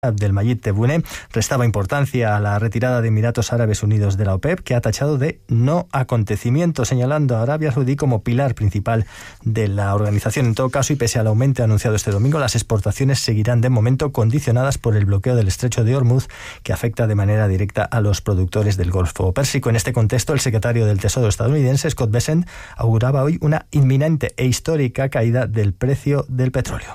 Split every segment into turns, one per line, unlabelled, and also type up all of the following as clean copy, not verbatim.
Abdelmayid Tebboune restaba importancia a la retirada de Emiratos Árabes Unidos de la OPEP, que ha tachado de no acontecimiento, señalando a Arabia Saudí como pilar principal de la organización. En todo caso, y pese al aumento anunciado este domingo, las exportaciones seguirán de momento condicionadas por el bloqueo del estrecho de Hormuz, que afecta de manera directa a los productores del Golfo Pérsico. En este contexto, el secretario del Tesoro estadounidense, Scott Bessent, auguraba hoy una inminente e histórica caída del precio del petróleo.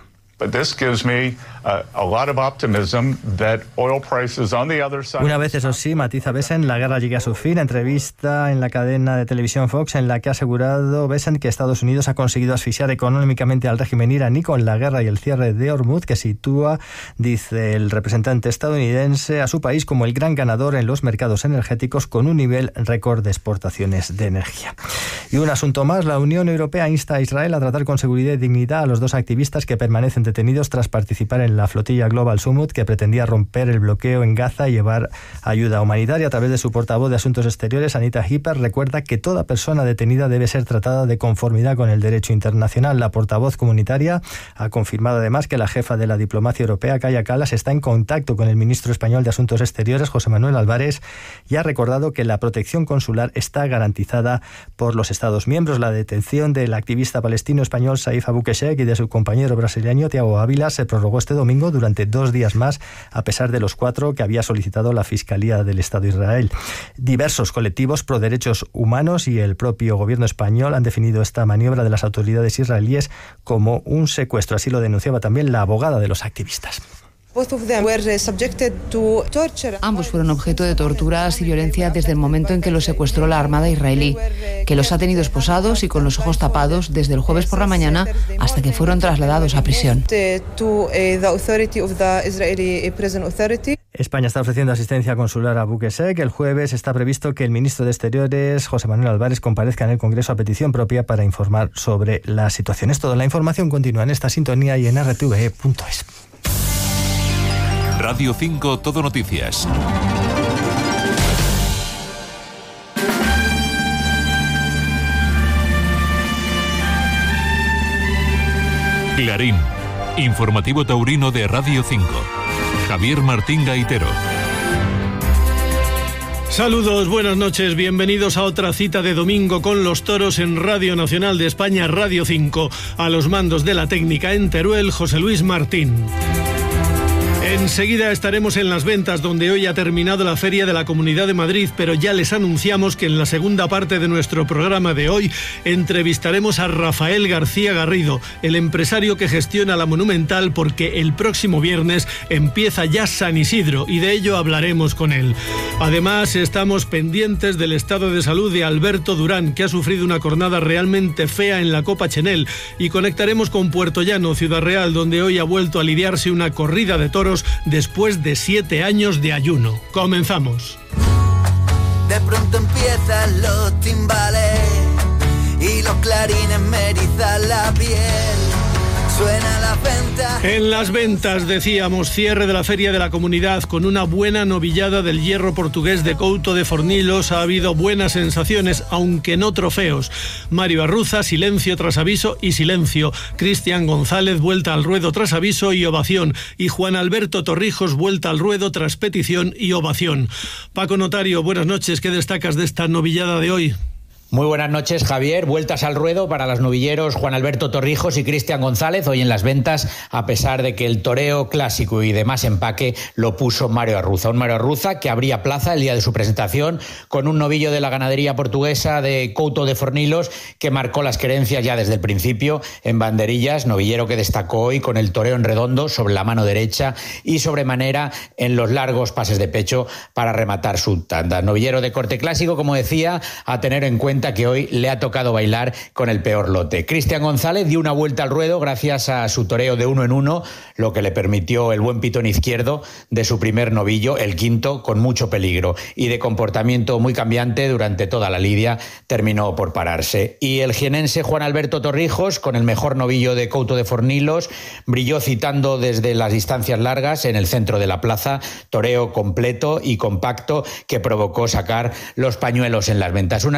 Una vez, eso sí, matiza Bessent, la guerra llega a su fin. Entrevista en la cadena de televisión Fox, en la que ha asegurado Bessent que Estados Unidos ha conseguido asfixiar económicamente al régimen iraní con la guerra y el cierre de Hormuz, que sitúa, dice el representante estadounidense, a su país como el gran ganador en los mercados energéticos, con un nivel récord de exportaciones de energía. Y un asunto más, la Unión Europea insta a Israel a tratar con seguridad y dignidad a los dos activistas que permanecen detenidos tras participar en la flotilla Global Summit, que pretendía romper el bloqueo en Gaza y llevar ayuda humanitaria. A través de su portavoz de Asuntos Exteriores, Anita Hipper, recuerda que toda persona detenida debe ser tratada de conformidad con el derecho internacional. La portavoz comunitaria ha confirmado además que la jefa de la diplomacia europea, Kaja Kallas, está en contacto con el ministro español de Asuntos Exteriores, José Manuel Álvarez, y ha recordado que la protección consular está garantizada por los Estados miembros. La detención del activista palestino español Saif Abu Keshek y de su compañero brasileño Thiago Ávila se prorrogó este domingo durante 2 días más, a pesar de los 4 que había solicitado la Fiscalía del Estado de Israel. Diversos colectivos pro derechos humanos y el propio gobierno español han definido esta maniobra de las autoridades israelíes como un secuestro. Así lo denunciaba también la abogada de los activistas.
Ambos fueron objeto de torturas y violencia desde el momento en que los secuestró la Armada israelí, que los ha tenido esposados y con los ojos tapados desde el jueves por la mañana hasta que fueron trasladados a prisión.
España está ofreciendo asistencia consular a Abu Keshek. El jueves está previsto que el ministro de Exteriores, José Manuel Álvarez, comparezca en el Congreso a petición propia para informar sobre la situación. Es todo. La información continúa en esta sintonía y en rtve.es.
Radio 5 Todo Noticias. Clarín, informativo taurino de Radio 5. Javier Martín Gaitero.
Saludos, buenas noches, bienvenidos a otra cita de domingo con los toros en Radio Nacional de España, Radio 5. A los mandos de la técnica en Teruel, José Luis Martín. Enseguida estaremos en Las Ventas, donde hoy ha terminado la Feria de la Comunidad de Madrid, pero ya les anunciamos que en la segunda parte de nuestro programa de hoy entrevistaremos a Rafael García Garrido, el empresario que gestiona la Monumental, porque el próximo viernes empieza ya San Isidro y de ello hablaremos con él. Además, estamos pendientes del estado de salud de Alberto Durán, que ha sufrido una cornada realmente fea en la Copa Chenel, y conectaremos con Puerto Llano, Ciudad Real, donde hoy ha vuelto a lidiarse una corrida de toros después de 7 años de ayuno. Comenzamos.
De pronto empiezan los timbales y los clarines me erizan la piel. Suena la venta.
En Las Ventas, decíamos, cierre de la Feria de la Comunidad con una buena novillada del hierro portugués de Couto de Fornilos. Ha habido buenas sensaciones, aunque no trofeos. Mario Arruza, silencio tras aviso y silencio. Cristian González, vuelta al ruedo tras aviso y ovación. Y Juan Alberto Torrijos, vuelta al ruedo tras petición y ovación. Paco Notario, buenas noches. ¿Qué destacas de esta novillada de hoy?
Muy buenas noches, Javier. Vueltas al ruedo para los novilleros Juan Alberto Torrijos y Cristian González hoy en Las Ventas, a pesar de que el toreo clásico y de más empaque lo puso Mario Arruza. Un Mario Arruza que abría plaza el día de su presentación con un novillo de la ganadería portuguesa de Couto de Fornilos que marcó las querencias ya desde el principio en banderillas. Novillero que destacó hoy con el toreo en redondo sobre la mano derecha y sobremanera en los largos pases de pecho para rematar su tanda. Novillero de corte clásico, como decía, a tener en cuenta que hoy le ha tocado bailar con el peor lote. Cristian González dio una vuelta al ruedo gracias a su toreo de 1 en 1, lo que le permitió el buen pitón izquierdo de su primer novillo, el quinto, con mucho peligro y de comportamiento muy cambiante durante toda la lidia, terminó por pararse. Y el jienense Juan Alberto Torrijos, con el mejor novillo de Couto de Fornilos, brilló citando desde las distancias largas en el centro de la plaza, toreo completo y compacto que provocó sacar los pañuelos en Las Ventas. Una novillada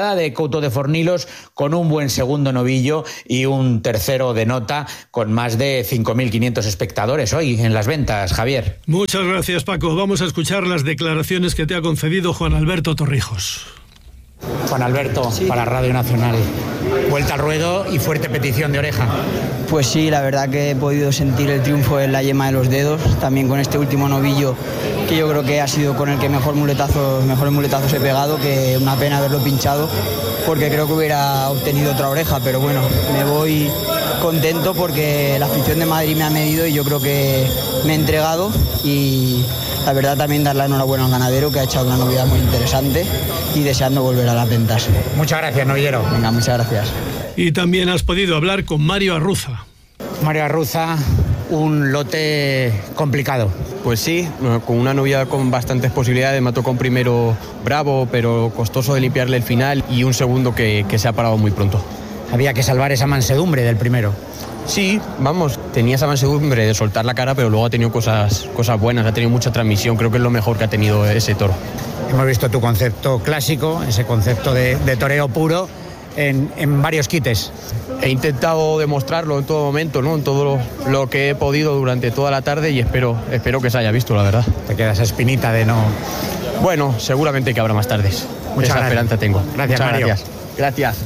temporada de Couto de Fornilos con un buen segundo novillo y un tercero de nota con más de 5.500 espectadores hoy en las ventas, Javier.
Muchas gracias, Paco. Vamos a escuchar las declaraciones que te ha concedido Juan Alberto Torrijos.
Juan Alberto, sí. Para Radio Nacional, vuelta al ruedo y fuerte petición de oreja.
Pues sí, la verdad que he podido sentir el triunfo en la yema de los dedos, también con este último novillo, que yo creo que ha sido con el que mejores muletazos he pegado, que una pena haberlo pinchado, porque creo que hubiera obtenido otra oreja, pero bueno, me voy contento porque la afición de Madrid me ha medido y yo creo que me he entregado, y la verdad también dar la enhorabuena al ganadero, que ha echado una novedad muy interesante, y deseando volver a las ventas.
Muchas gracias, novillero.
Venga, muchas gracias.
Y también has podido hablar con Mario Arruza.
Mario Arruza, un lote complicado.
Pues sí, con una novia con bastantes posibilidades. Me tocó un primero bravo, pero costoso de limpiarle el final, y un segundo que se ha parado muy pronto.
Había que salvar esa mansedumbre del primero.
Sí, vamos, tenía esa mansedumbre de soltar la cara, pero luego ha tenido cosas buenas, ha tenido mucha transmisión, creo que es lo mejor que ha tenido ese toro.
Hemos visto tu concepto clásico, ese concepto de toreo puro en varios quites.
He intentado demostrarlo en todo momento, ¿no? En todo lo que he podido durante toda la tarde, y espero que se haya visto, la verdad.
Te queda esa espinita de no...
Bueno, seguramente que habrá más tardes.
Muchas
Esa esperanza tengo.
Gracias,
Muchas
Mario.
Gracias.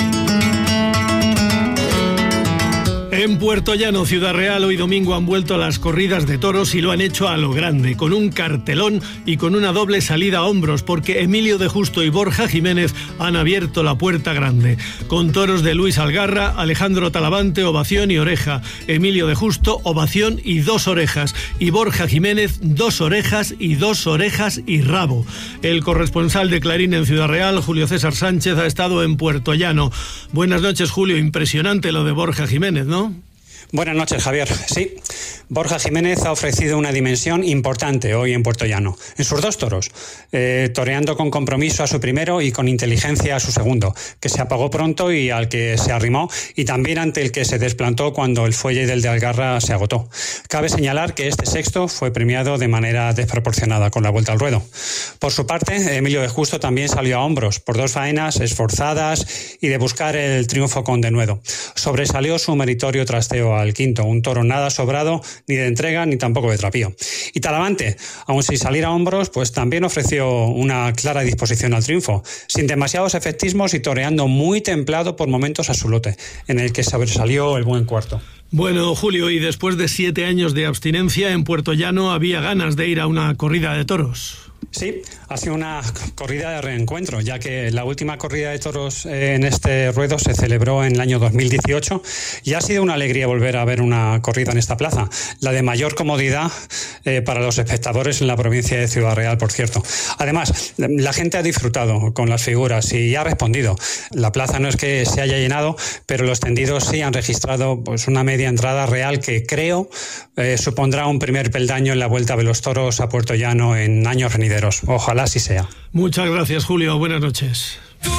En Puerto Llano, Ciudad Real, hoy domingo han vuelto las corridas de toros y lo han hecho a lo grande, con un cartelón y con una doble salida a hombros, porque Emilio de Justo y Borja Jiménez han abierto la puerta grande. Con toros de Luis Algarra, Alejandro Talavante, ovación y oreja. Emilio de Justo, ovación y 2 orejas. Y Borja Jiménez, 2 orejas y 2 orejas y rabo. El corresponsal de Clarín en Ciudad Real, Julio César Sánchez, ha estado en Puerto Llano. Buenas noches, Julio. Impresionante lo de Borja Jiménez, ¿no?
Buenas noches, Javier. Sí, Borja Jiménez ha ofrecido una dimensión importante hoy en Puerto Llano, en sus 2 toros, toreando con compromiso a su primero y con inteligencia a su segundo, que se apagó pronto y al que se arrimó, y también ante el que se desplantó cuando el fuelle del de Algarra se agotó. Cabe señalar que este sexto fue premiado de manera desproporcionada con la vuelta al ruedo. Por su parte, Emilio de Justo también salió a hombros por 2 faenas esforzadas y de buscar el triunfo con denuedo. Sobresalió su meritorio trasteo al quinto, un toro nada sobrado, ni de entrega ni tampoco de trapío. Y Talavante, aun sin salir a hombros, pues también ofreció una clara disposición al triunfo, sin demasiados efectismos y toreando muy templado por momentos a su lote, en el que sobresalió el buen cuarto.
Bueno, Julio, y después de 7 años de abstinencia, en Puerto Llano había ganas de ir a una corrida de toros.
Sí, ha sido una corrida de reencuentro, ya que la última corrida de toros en este ruedo se celebró en el año 2018 y ha sido una alegría volver a ver una corrida en esta plaza, la de mayor comodidad para los espectadores en la provincia de Ciudad Real, por cierto. Además, la gente ha disfrutado con las figuras y ha respondido. La plaza no es que se haya llenado, pero los tendidos sí han registrado pues una media entrada real que creo supondrá un primer peldaño en la vuelta de los toros a Puerto Llano en años venideros. Ojalá así sea.
Muchas gracias, Julio. Buenas noches.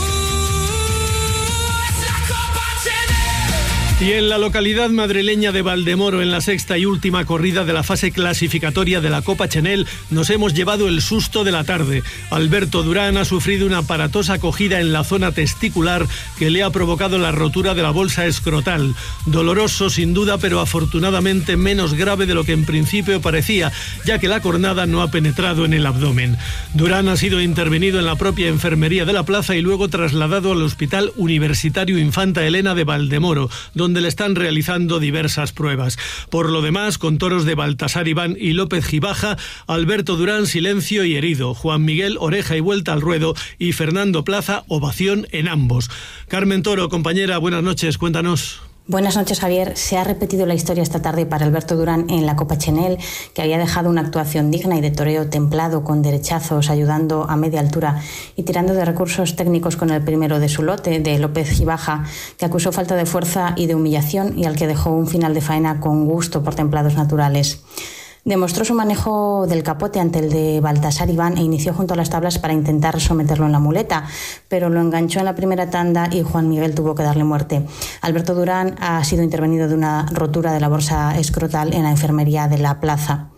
Y en la localidad madrileña de Valdemoro, en la 6ª y última corrida de la fase clasificatoria de la Copa Chenel, nos hemos llevado el susto de la tarde. Alberto Durán ha sufrido una aparatosa cogida en la zona testicular que le ha provocado la rotura de la bolsa escrotal. Doloroso sin duda, pero afortunadamente menos grave de lo que en principio parecía, ya que la cornada no ha penetrado en el abdomen. Durán ha sido intervenido en la propia enfermería de la plaza y luego trasladado al Hospital Universitario Infanta Elena de Valdemoro, donde le están realizando diversas pruebas. Por lo demás, con toros de Baltasar Iván y López Gibaja, Alberto Durán silencio y herido, Juan Miguel oreja y vuelta al ruedo y Fernando Plaza ovación en ambos. Carmen Toro, compañera, buenas noches, cuéntanos.
Buenas noches, Javier. Se ha repetido la historia esta tarde para Alberto Durán en la Copa Chenel, que había dejado una actuación digna y de toreo templado, con derechazos, ayudando a media altura y tirando de recursos técnicos con el primero de su lote, de López Gibaja, que acusó falta de fuerza y de humillación y al que dejó un final de faena con gusto por templados naturales. Demostró su manejo del capote ante el de Baltasar Iván e inició junto a las tablas para intentar someterlo en la muleta, pero lo enganchó en la primera tanda y Juan Miguel tuvo que darle muerte. Alberto Durán ha sido intervenido de una rotura de la bolsa escrotal en la enfermería de la plaza.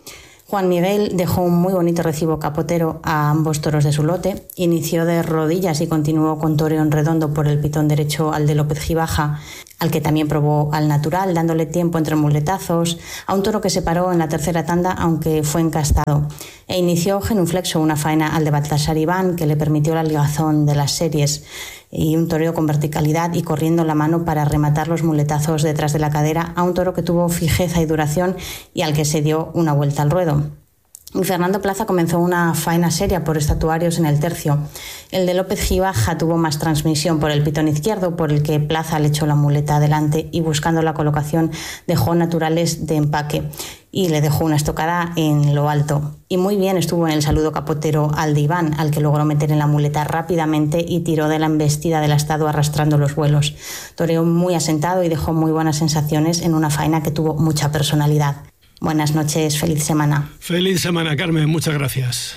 Juan Miguel dejó un muy bonito recibo capotero a ambos toros de su lote, inició de rodillas y continuó con toreo en redondo por el pitón derecho al de López Gibaja, al que también probó al natural, dándole tiempo entre muletazos, a un toro que se paró en la tercera tanda aunque fue encastado, e inició genuflexo una faena al de Baltasar Iván que le permitió la ligazón de las series y un toreo con verticalidad y corriendo la mano para rematar los muletazos detrás de la cadera a un toro que tuvo fijeza y duración y al que se dio una vuelta al ruedo. Y Fernando Plaza comenzó una faena seria por estatuarios en el tercio. El de López Gibaja tuvo más transmisión por el pitón izquierdo, por el que Plaza le echó la muleta adelante y buscando la colocación dejó naturales de empaque y le dejó una estocada en lo alto. Y muy bien estuvo en el saludo capotero al de Iván, al que logró meter en la muleta rápidamente y tiró de la embestida del estado arrastrando los vuelos. Toreó muy asentado y dejó muy buenas sensaciones en una faena que tuvo mucha personalidad. Buenas noches, feliz semana.
Feliz semana, Carmen, muchas gracias.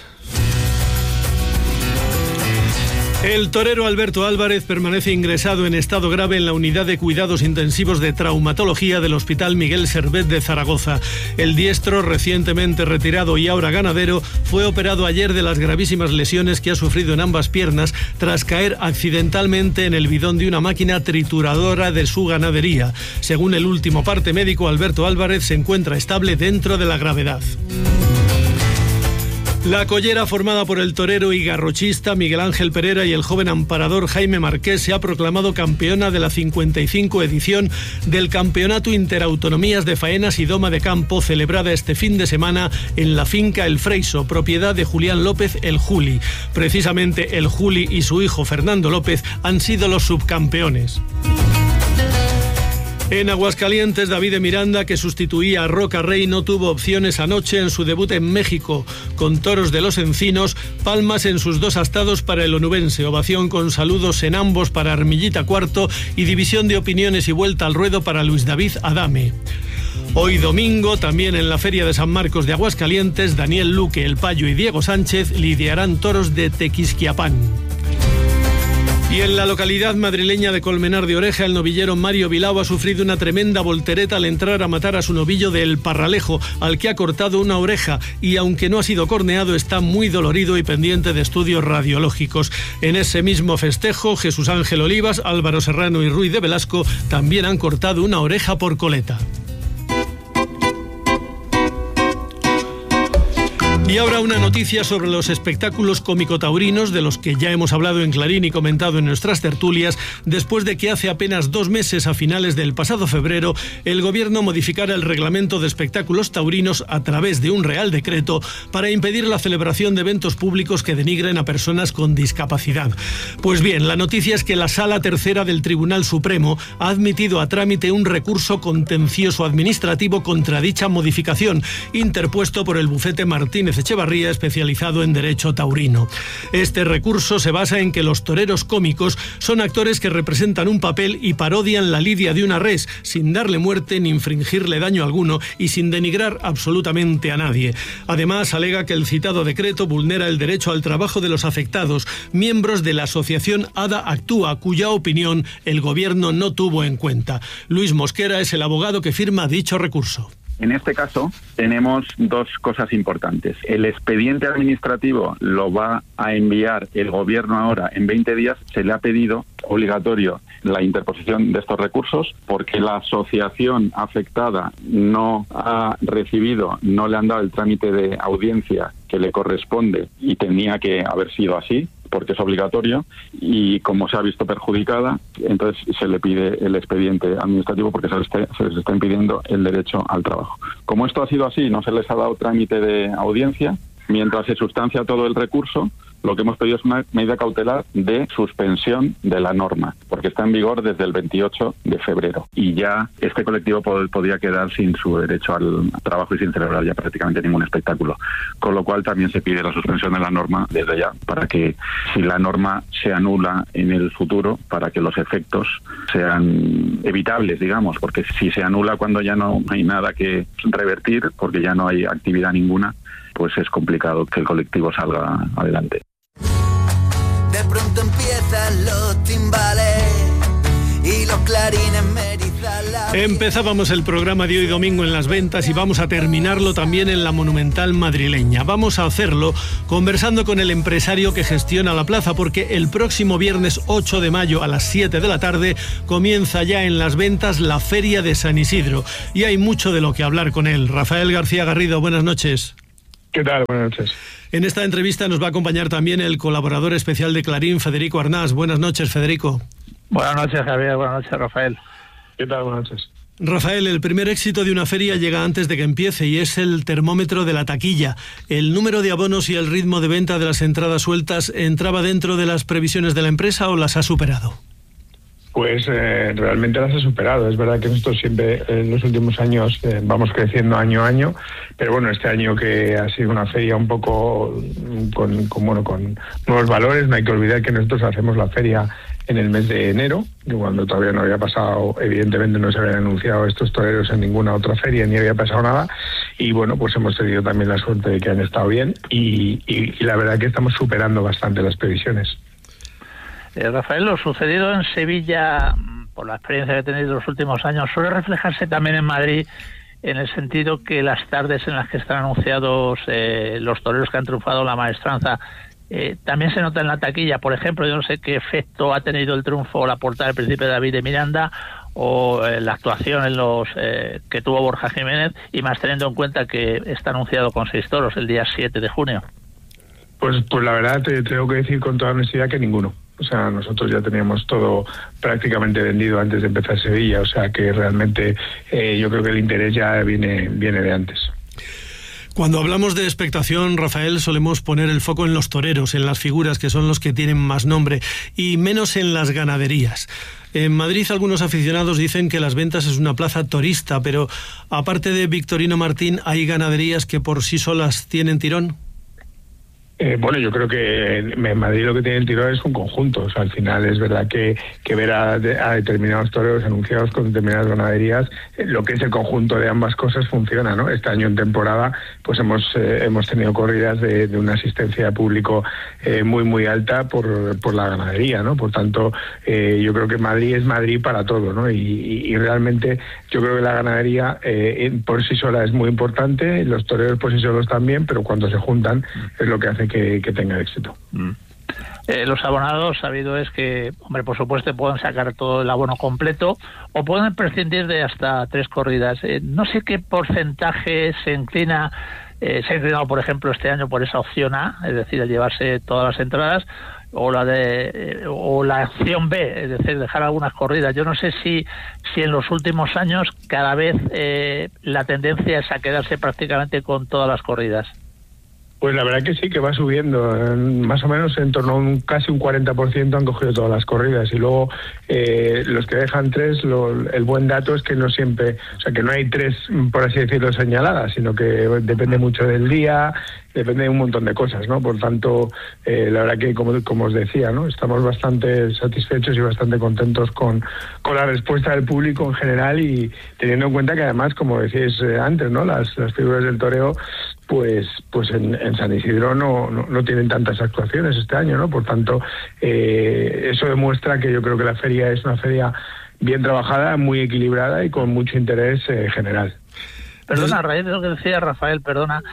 El torero Alberto Álvarez permanece ingresado en estado grave en la unidad de cuidados intensivos de traumatología del Hospital Miguel Servet de Zaragoza. El diestro, recientemente retirado y ahora ganadero, fue operado ayer de las gravísimas lesiones que ha sufrido en ambas piernas tras caer accidentalmente en el bidón de una máquina trituradora de su ganadería. Según el último parte médico, Alberto Álvarez se encuentra estable dentro de la gravedad. La collera formada por el torero y garrochista Miguel Ángel Pereira y el joven amparador Jaime Marqués se ha proclamado campeona de la 55 edición del Campeonato Interautonomías de Faenas y Doma de Campo, celebrada este fin de semana en la finca El Freiso, propiedad de Julián López el Juli. Precisamente el Juli y su hijo Fernando López han sido los subcampeones. En Aguascalientes, David de Miranda, que sustituía a Roca Rey, no tuvo opciones anoche en su debut en México. Con toros de los Encinos, palmas en sus dos astados para el onubense, ovación con saludos en ambos para Armillita Cuarto y división de opiniones y vuelta al ruedo para Luis David Adame. Hoy domingo, también en la Feria de San Marcos de Aguascalientes, Daniel Luque, El Payo y Diego Sánchez lidiarán toros de Tequisquiapán. Y en la localidad madrileña de Colmenar de Oreja, el novillero Mario Bilao ha sufrido una tremenda voltereta al entrar a matar a su novillo de El Parralejo, al que ha cortado una oreja y, aunque no ha sido corneado, está muy dolorido y pendiente de estudios radiológicos. En ese mismo festejo, Jesús Ángel Olivas, Álvaro Serrano y Ruiz de Velasco también han cortado una oreja por coleta. Y ahora una noticia sobre los espectáculos cómico-taurinos de los que ya hemos hablado en Clarín y comentado en nuestras tertulias, después de que hace apenas 2 meses, a finales del pasado febrero, el gobierno modificara el reglamento de espectáculos taurinos a través de un real decreto para impedir la celebración de eventos públicos que denigren a personas con discapacidad. Pues bien, la noticia es que la Sala Tercera del Tribunal Supremo ha admitido a trámite un recurso contencioso administrativo contra dicha modificación, interpuesto por el bufete Martínez Echevarría, especializado en derecho taurino. Este recurso se basa en que los toreros cómicos son actores que representan un papel y parodian la lidia de una res, sin darle muerte ni infringirle daño alguno y sin denigrar absolutamente a nadie. Además, alega que el citado decreto vulnera el derecho al trabajo de los afectados, miembros de la asociación ADA Actúa, cuya opinión el gobierno no tuvo en cuenta. Luis Mosquera es el abogado que firma dicho recurso.
En este caso tenemos 2 cosas importantes. El expediente administrativo lo va a enviar el gobierno ahora en 20 días. Se le ha pedido obligatorio la interposición de estos recursos porque la asociación afectada no ha recibido, no le han dado el trámite de audiencia que le corresponde y tenía que haber sido así, porque es obligatorio, y como se ha visto perjudicada, entonces se le pide el expediente administrativo porque se les está impidiendo el derecho al trabajo. Como esto ha sido así, no se les ha dado trámite de audiencia, mientras se sustancia todo el recurso, lo que hemos pedido es una medida cautelar de suspensión de la norma, porque está en vigor desde el 28 de febrero. Y ya este colectivo podía quedar sin su derecho al trabajo y sin celebrar ya prácticamente ningún espectáculo. Con lo cual también se pide la suspensión de la norma desde ya, para que si la norma se anula en el futuro, para que los efectos sean evitables, digamos, porque si se anula cuando ya no hay nada que revertir, porque ya no hay actividad ninguna, pues es complicado que el colectivo salga adelante.
De pronto empiezan los timbales y los clarines me erizan la
Empezábamos el programa de hoy domingo en Las Ventas y vamos a terminarlo también en la Monumental madrileña. Vamos a hacerlo conversando con el empresario que gestiona la plaza, porque el próximo viernes 8 de mayo a las 7 de la tarde comienza ya en Las Ventas la Feria de San Isidro y hay mucho de lo que hablar con él. Rafael García Garrido, buenas noches.
¿Qué tal? Buenas noches.
En esta entrevista nos va a acompañar también el colaborador especial de Clarín, Federico Arnás. Buenas noches, Federico.
Buenas noches, Javier. Buenas noches, Rafael.
¿Qué tal? Buenas noches.
Rafael, el primer éxito de una feria llega antes de que empiece y es el termómetro de la taquilla. ¿El número de abonos y el ritmo de venta de las entradas sueltas entraba dentro de las previsiones de la empresa o las ha superado?
Pues realmente las ha superado. Es verdad que nosotros siempre en los últimos años vamos creciendo año a año, pero bueno, este año que ha sido una feria un poco con nuevos valores, no hay que olvidar que nosotros hacemos la feria en el mes de enero, cuando todavía no había pasado, evidentemente no se habían anunciado estos toreros en ninguna otra feria, ni había pasado nada, y bueno, pues hemos tenido también la suerte de que han estado bien, y la verdad que estamos superando bastante las previsiones.
Rafael, lo sucedido en Sevilla, por la experiencia que he tenido en los últimos años, suele reflejarse también en Madrid, en el sentido que las tardes en las que están anunciados los toreros que han triunfado la maestranza, también se nota en la taquilla. Por ejemplo, yo no sé qué efecto ha tenido el triunfo o la portada del Príncipe David de Miranda o la actuación en los que tuvo Borja Jiménez, y más teniendo en cuenta que está anunciado con 6 toros el día 7 de junio.
Pues la verdad te tengo que decir con toda honestidad que ninguno. O sea, nosotros ya teníamos todo prácticamente vendido antes de empezar Sevilla, o sea que realmente yo creo que el interés ya viene de antes.
Cuando hablamos de expectación, Rafael, solemos poner el foco en los toreros, en las figuras que son los que tienen más nombre, y menos en las ganaderías. En Madrid algunos aficionados dicen que Las Ventas es una plaza torista, pero aparte de Victorino Martín, ¿hay ganaderías que por sí solas tienen tirón?
Bueno, yo creo que en Madrid lo que tiene el tirón es un conjunto. O sea, al final es verdad que ver a determinados toreros anunciados con determinadas ganaderías, lo que es el conjunto de ambas cosas funciona, ¿no? Este año en temporada pues hemos tenido corridas de una asistencia de público muy alta por la ganadería, ¿no? Por tanto, yo creo que Madrid es Madrid para todo, ¿no? Y realmente yo creo que la ganadería por sí sola es muy importante, los toreros por sí solos también, pero cuando se juntan es lo que hace que tenga éxito.
Los abonados, sabido es que, hombre, por supuesto pueden sacar todo el abono completo o pueden prescindir de hasta 3 corridas. No sé qué porcentaje se ha inclinado, por ejemplo, este año por esa opción A, es decir, el llevarse todas las entradas, o la opción B, es decir, dejar algunas corridas. Yo no sé si en los últimos años cada vez la tendencia es a quedarse prácticamente con todas las corridas.
Pues la verdad que sí, que va subiendo, más o menos en torno a casi un 40% han cogido todas las corridas, y luego los que dejan 3, el buen dato es que no siempre, o sea que no hay 3, por así decirlo, señaladas, sino que depende mucho del día, depende de un montón de cosas, ¿no? Por tanto, la verdad que como os decía, ¿no? Estamos bastante satisfechos y bastante contentos con la respuesta del público en general, y teniendo en cuenta que además, como decíais antes, ¿no? Las figuras del toreo, pues en San Isidro no tienen tantas actuaciones este año, ¿no? Por tanto, eso demuestra que yo creo que la feria es una feria bien trabajada, muy equilibrada y con mucho interés general.
Perdona, a raíz de lo que decía Rafael,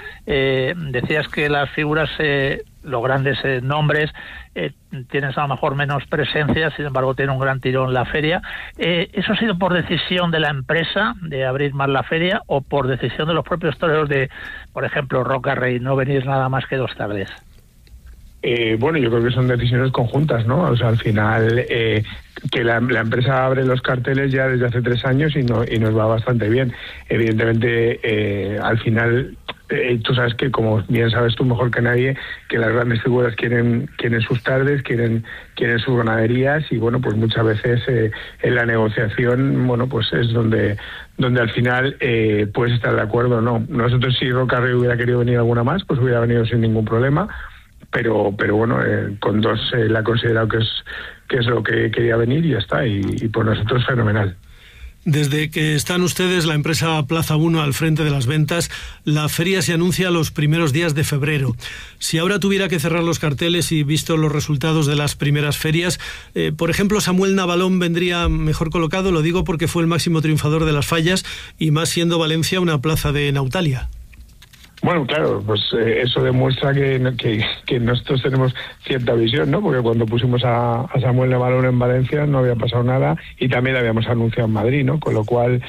decías que las figuras, los grandes nombres, tienes a lo mejor menos presencia, sin embargo tiene un gran tirón la feria. ¿Eso ha sido por decisión de la empresa de abrir más la feria o por decisión de los propios toreros de, por ejemplo, Roca Rey, no venir nada más que 2 tardes?
Bueno, yo creo que son decisiones conjuntas, ¿no? O sea, al final que la empresa abre los carteles ya desde hace 3 años y nos va bastante bien. Evidentemente, al final, tú sabes que, como bien sabes tú mejor que nadie, que las grandes figuras quieren sus tardes, quieren sus ganaderías, y bueno, pues muchas veces en la negociación, bueno, pues es donde al final puedes estar de acuerdo o no. Nosotros, si Roca Rey hubiera querido venir alguna más, pues hubiera venido sin ningún problema. Pero bueno, con 2 la ha considerado que es lo que quería venir y ya está, y por nosotros fenomenal.
Desde que están ustedes, la empresa Plaza 1, al frente de las ventas, la feria se anuncia los primeros días de febrero. Si ahora tuviera que cerrar los carteles y visto los resultados de las primeras ferias, por ejemplo, Samuel Navalón vendría mejor colocado. Lo digo porque fue el máximo triunfador de las fallas, y más siendo Valencia una plaza de Nautalia.
Bueno, claro, pues eso demuestra que nosotros tenemos cierta visión, ¿no? Porque cuando pusimos a Samuel Navalón en Valencia no había pasado nada, y también lo habíamos anunciado en Madrid, ¿no? Con lo cual,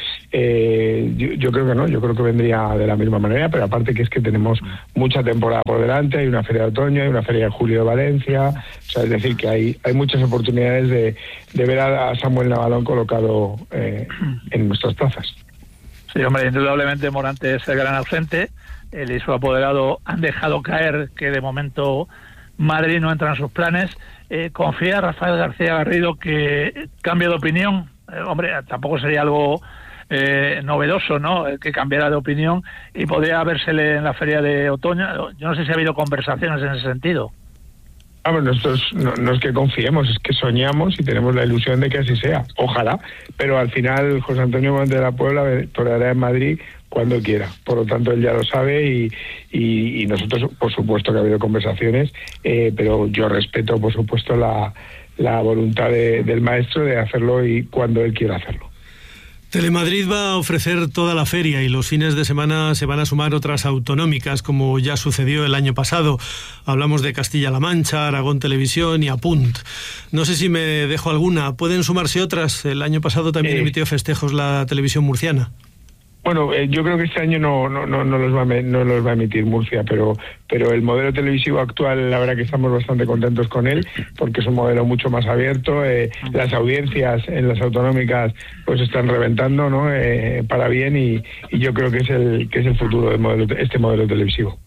yo creo que no, yo creo que vendría de la misma manera, pero aparte que es que tenemos mucha temporada por delante, hay una feria de otoño, hay una feria de julio de Valencia, o sea, es decir, que hay muchas oportunidades de ver a Samuel Navalón colocado en nuestras plazas.
Sí, hombre, indudablemente Morante es el gran ausente. Él y su apoderado han dejado caer que de momento Madrid no entra en sus planes. ¿Confía Rafael García Garrido que cambie de opinión? Hombre, tampoco sería algo novedoso, ¿no?, que cambiara de opinión, y podría vérsele en la feria de otoño. Yo no sé si ha habido conversaciones en ese sentido.
Nosotros no es que confiemos, es que soñamos y tenemos la ilusión de que así sea. Ojalá, pero al final José Antonio Morante de la Puebla toreará en Madrid cuando quiera. Por lo tanto, él ya lo sabe, y nosotros, por supuesto que ha habido conversaciones, pero yo respeto, por supuesto, la voluntad del maestro de hacerlo y cuando él quiera hacerlo.
Telemadrid va a ofrecer toda la feria, y los fines de semana se van a sumar otras autonómicas, como ya sucedió el año pasado. Hablamos de Castilla-La Mancha, Aragón Televisión y Apunt. No sé si me dejo alguna. ¿Pueden sumarse otras? El año pasado también emitió festejos la televisión murciana.
Bueno, yo creo que este año no los va a emitir Murcia, pero el modelo televisivo actual, la verdad que estamos bastante contentos con él, porque es un modelo mucho más abierto. Las audiencias en las autonómicas pues están reventando, ¿no?, para bien, y yo creo que es el futuro de este modelo televisivo.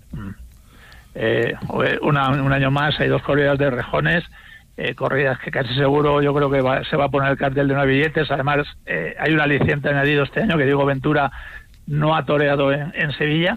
Un año más hay 2 corridas de rejones, corridas que casi seguro yo creo que se va a poner el cartel de 9 billetes. Además, hay un aliciente añadido este año, que Diego Ventura no ha toreado en Sevilla,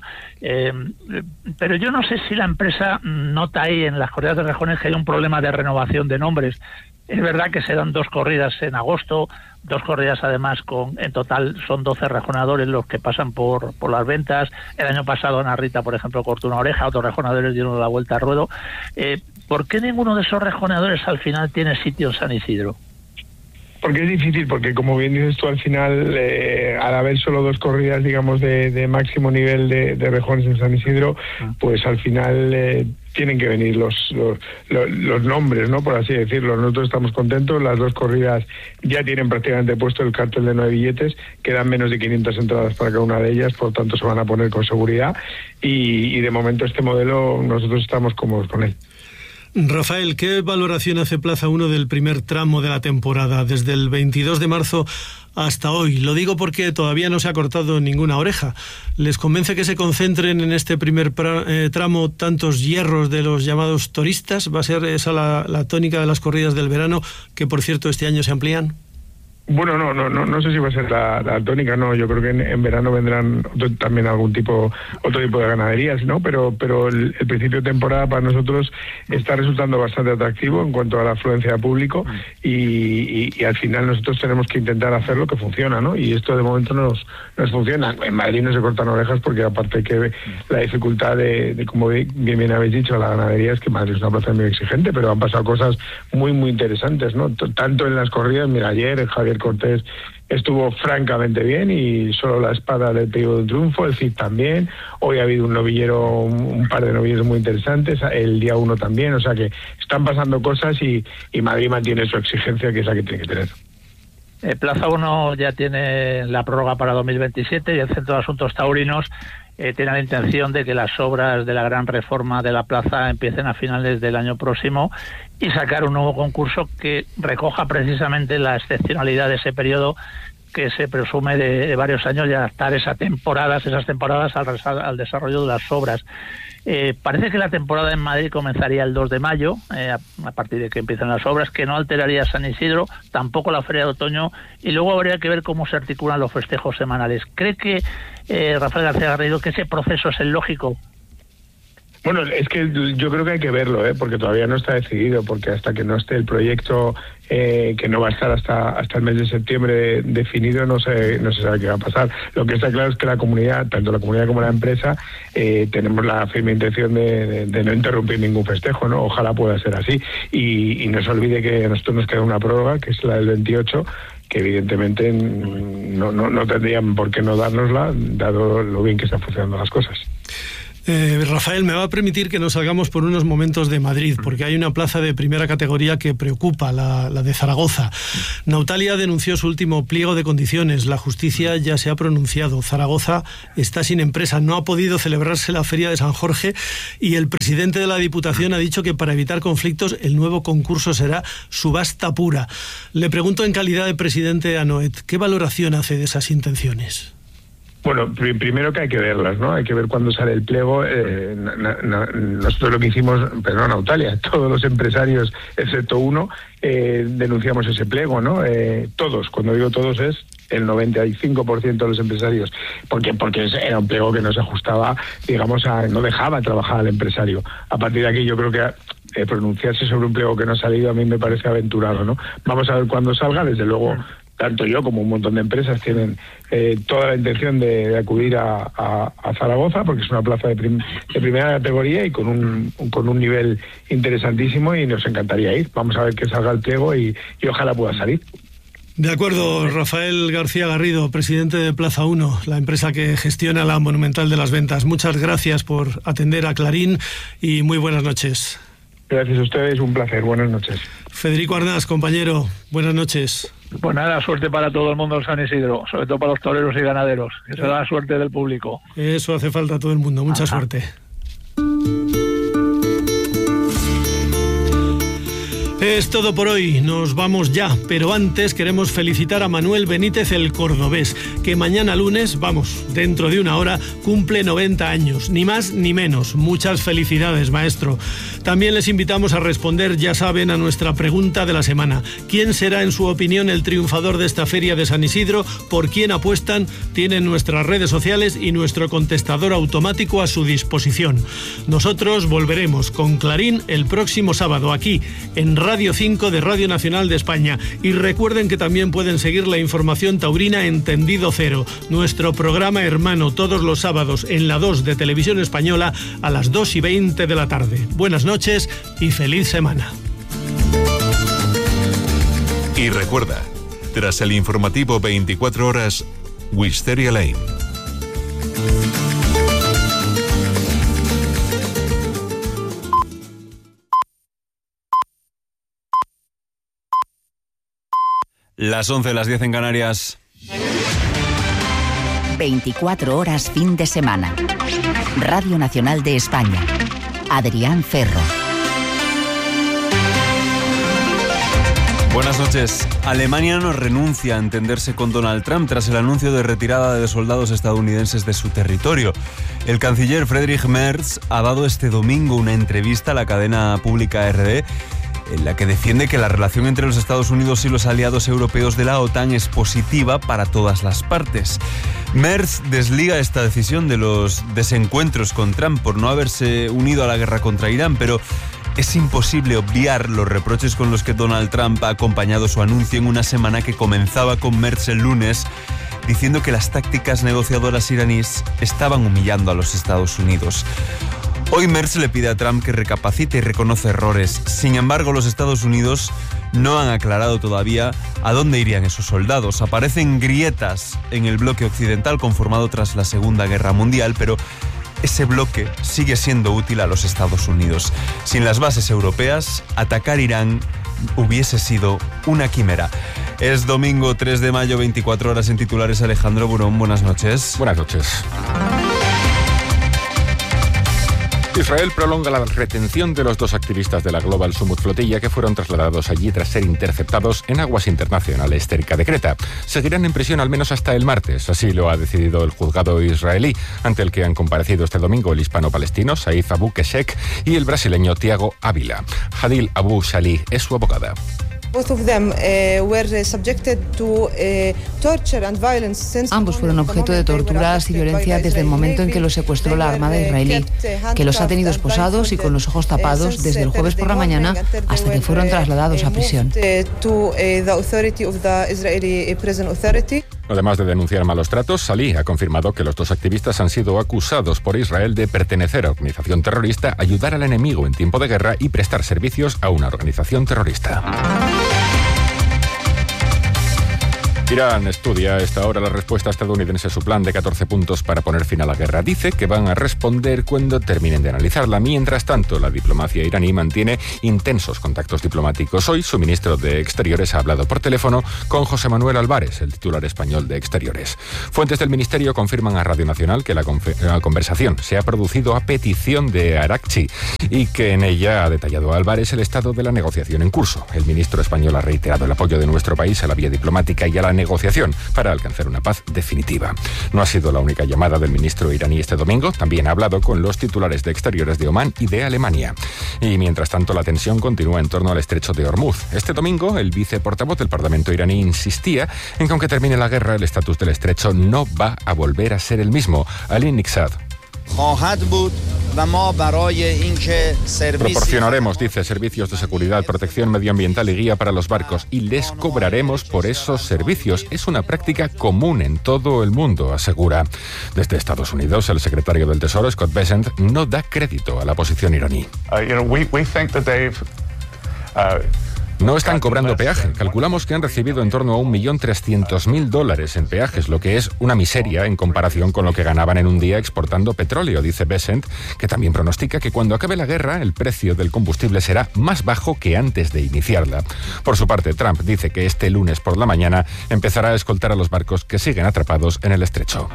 pero yo no sé si la empresa nota ahí en las corridas de rejones que hay un problema de renovación de nombres. Es verdad que se dan 2 corridas en agosto, 2 corridas además en total son 12 rejonadores los que pasan por las ventas. El año pasado Ana Rita, por ejemplo, cortó una oreja, otros rejonadores dieron la vuelta al ruedo. ¿Por qué ninguno de esos rejoneadores al final tiene sitio en San Isidro?
Porque es difícil, porque como bien dices tú, al final, al haber solo 2 corridas, digamos, de máximo nivel de rejones en San Isidro, pues al final tienen que venir los nombres, ¿no?, por así decirlo. Nosotros estamos contentos, las 2 corridas ya tienen prácticamente puesto el cartel de 9 billetes, quedan menos de 500 entradas para cada una de ellas, por tanto se van a poner con seguridad, y de momento este modelo nosotros estamos cómodos con él.
Rafael, ¿qué valoración hace Plaza 1 del primer tramo de la temporada, desde el 22 de marzo hasta hoy? Lo digo porque todavía no se ha cortado ninguna oreja. ¿Les convence que se concentren en este primer tramo tantos hierros de los llamados toristas? ¿Va a ser esa la tónica de las corridas del verano, que por cierto este año se amplían?
Bueno, no sé si va a ser la tónica, no. Yo creo que en verano vendrán también otro tipo de ganaderías, ¿no? Pero el principio de temporada para nosotros está resultando bastante atractivo en cuanto a la afluencia de público, y al final nosotros tenemos que intentar hacer lo que funciona, ¿no? Y esto de momento nos funciona. En Madrid no se cortan orejas, porque aparte que la dificultad de como bien habéis dicho, la ganadería, es que Madrid es una plaza muy exigente, pero han pasado cosas muy, muy interesantes, ¿no? Tanto en las corridas, mira, ayer Javier Cortés estuvo francamente bien, y solo la espada le pegó de triunfo, el Cid también. Hoy ha habido un par de novilleros muy interesantes, el día 1 también, o sea que están pasando cosas, y Madrid mantiene su exigencia, que es la que tiene que tener.
Plaza 1 ya tiene la prórroga para 2027, y el Centro de Asuntos Taurinos tiene la intención de que las obras de la gran reforma de la plaza empiecen a finales del año próximo, y sacar un nuevo concurso que recoja precisamente la excepcionalidad de ese periodo, que se presume de varios años, y adaptar esas temporadas al desarrollo de las obras. Parece que la temporada en Madrid comenzaría el 2 de mayo, a partir de que empiecen las obras, que no alteraría San Isidro, tampoco la feria de otoño, y luego habría que ver cómo se articulan los festejos semanales. ¿Cree que, Rafael García Garrido, que ese proceso es el lógico?
Bueno, es que yo creo que hay que verlo, porque todavía no está decidido, porque hasta que no esté el proyecto, que no va a estar hasta el mes de septiembre definido, no se sabe qué va a pasar. Lo que está claro es que la comunidad, tanto la comunidad como la empresa, tenemos la firme intención de no interrumpir ningún festejo, ¿no? Ojalá pueda ser así. Y no se olvide que a nosotros nos queda una prórroga, que es la del 28, que evidentemente no tendrían por qué no dárnosla, dado lo bien que están funcionando las cosas.
Rafael, me va a permitir que nos salgamos por unos momentos de Madrid, porque hay una plaza de primera categoría que preocupa, la de Zaragoza. Nautalia denunció su último pliego de condiciones. La justicia ya se ha pronunciado. Zaragoza está sin empresa. No ha podido celebrarse la Feria de San Jorge y el presidente de la Diputación ha dicho que para evitar conflictos el nuevo concurso será subasta pura. Le pregunto en calidad de presidente a Noet, ¿qué valoración hace de esas intenciones?
Bueno, primero que hay que verlas, ¿no? Hay que ver cuándo sale el pliego. Nosotros lo que hicimos, pero Nautalia, todos los empresarios, excepto uno, denunciamos ese pliego, ¿no? Todos, cuando digo todos es el 95% de los empresarios, porque era un pliego que no se ajustaba, digamos, no dejaba trabajar al empresario. A partir de aquí yo creo que pronunciarse sobre un pliego que no ha salido a mí me parece aventurado, ¿no? Vamos a ver cuándo salga, desde luego. Tanto yo como un montón de empresas tienen toda la intención de acudir a Zaragoza, porque es una plaza de primera categoría y con un nivel interesantísimo, y nos encantaría ir. Vamos a ver que salga el pliego y ojalá pueda salir.
De acuerdo, Rafael García Garrido, presidente de Plaza 1, la empresa que gestiona la Monumental de las Ventas. Muchas gracias por atender a Clarín y muy buenas noches.
Gracias a ustedes, un placer. Buenas noches.
Federico Arnaz, compañero, buenas noches.
Pues nada, suerte para todo el mundo en San Isidro, sobre todo para los toreros y ganaderos, que será la suerte del público.
Eso hace falta a todo el mundo, mucha suerte. Es todo por hoy, nos vamos ya, pero antes queremos felicitar a Manuel Benítez el cordobés, que mañana lunes, dentro de una hora, cumple 90 años, ni más ni menos. Muchas felicidades, maestro. También les invitamos a responder, ya saben, a nuestra pregunta de la semana. ¿Quién será, en su opinión, el triunfador de esta feria de San Isidro? ¿Por quién apuestan? Tienen nuestras redes sociales y nuestro contestador automático a su disposición. Nosotros volveremos con Clarín el próximo sábado, aquí, en Radio 5 de Radio Nacional de España. Y recuerden que también pueden seguir la información taurina en Tendido Cero, nuestro programa hermano, todos los sábados en la 2 de Televisión Española a las 2:20 de la tarde. Buenas noches y feliz semana.
Y recuerda, tras el informativo 24 horas, Wisteria Lane.
Las 11, las 10 en Canarias.
24 horas fin de semana. Radio Nacional de España. Adrián Ferro.
Buenas noches. Alemania no renuncia a entenderse con Donald Trump tras el anuncio de retirada de soldados estadounidenses de su territorio. El canciller Friedrich Merz ha dado este domingo una entrevista a la cadena pública RD en la que defiende que la relación entre los Estados Unidos y los aliados europeos de la OTAN es positiva para todas las partes. Merz desliga esta decisión de los desencuentros con Trump por no haberse unido a la guerra contra Irán, pero es imposible obviar los reproches con los que Donald Trump ha acompañado su anuncio en una semana que comenzaba con Merz el lunes, diciendo que las tácticas negociadoras iraníes estaban humillando a los Estados Unidos. Hoy Merz le pide a Trump que recapacite y reconoce errores. Sin embargo, los Estados Unidos no han aclarado todavía a dónde irían esos soldados. Aparecen grietas en el bloque occidental conformado tras la Segunda Guerra Mundial, pero ese bloque sigue siendo útil a los Estados Unidos. Sin las bases europeas, atacar Irán hubiese sido una quimera. Es domingo 3 de mayo, 24 horas en titulares. Alejandro Burón, buenas noches.
Buenas noches. Israel prolonga la retención de los dos activistas de la Global Summit Flotilla que fueron trasladados allí tras ser interceptados en aguas internacionales cerca de Creta. Seguirán en prisión al menos hasta el martes, así lo ha decidido el juzgado israelí, ante el que han comparecido este domingo el hispano-palestino Saif Abu Keshek y el brasileño Thiago Ávila. Hadil Abu Shalih es su abogada.
Ambos fueron objeto de torturas y violencia desde el momento en que los secuestró la Armada israelí, que los ha tenido esposados y con los ojos tapados desde el jueves por la mañana hasta que fueron trasladados a prisión.
Además de denunciar malos tratos, Salih ha confirmado que los dos activistas han sido acusados por Israel de pertenecer a organización terrorista, ayudar al enemigo en tiempo de guerra y prestar servicios a una organización terrorista. Irán estudia a esta hora la respuesta estadounidense a su plan de 14 puntos para poner fin a la guerra. Dice que van a responder cuando terminen de analizarla. Mientras tanto, la diplomacia iraní mantiene intensos contactos diplomáticos. Hoy, su ministro de Exteriores ha hablado por teléfono con José Manuel Álvarez, el titular español de Exteriores. Fuentes del ministerio confirman a Radio Nacional que la conversación se ha producido a petición de Araghchi y que en ella ha detallado a Álvarez el estado de la negociación en curso. El ministro español ha reiterado el apoyo de nuestro país a la vía diplomática y a la negociación para alcanzar una paz definitiva. No ha sido la única llamada del ministro iraní este domingo, también ha hablado con los titulares de Exteriores de Omán y de Alemania. Y mientras tanto la tensión continúa en torno al estrecho de Hormuz. Este domingo el viceportavoz del Parlamento iraní insistía en que aunque termine la guerra el estatus del estrecho no va a volver a ser el mismo. Ali Niksad. Proporcionaremos, dice, servicios de seguridad, protección medioambiental y guía para los barcos y les cobraremos por esos servicios. Es una práctica común en todo el mundo, asegura. Desde Estados Unidos, el secretario del Tesoro, Scott Bessent, no da crédito a la posición iraní. No están cobrando peaje. Calculamos que han recibido en torno a $1.300.000 en peajes, lo que es una miseria en comparación con lo que ganaban en un día exportando petróleo, dice Bessent, que también pronostica que cuando acabe la guerra el precio del combustible será más bajo que antes de iniciarla. Por su parte, Trump dice que este lunes por la mañana empezará a escoltar a los barcos que siguen atrapados en el estrecho.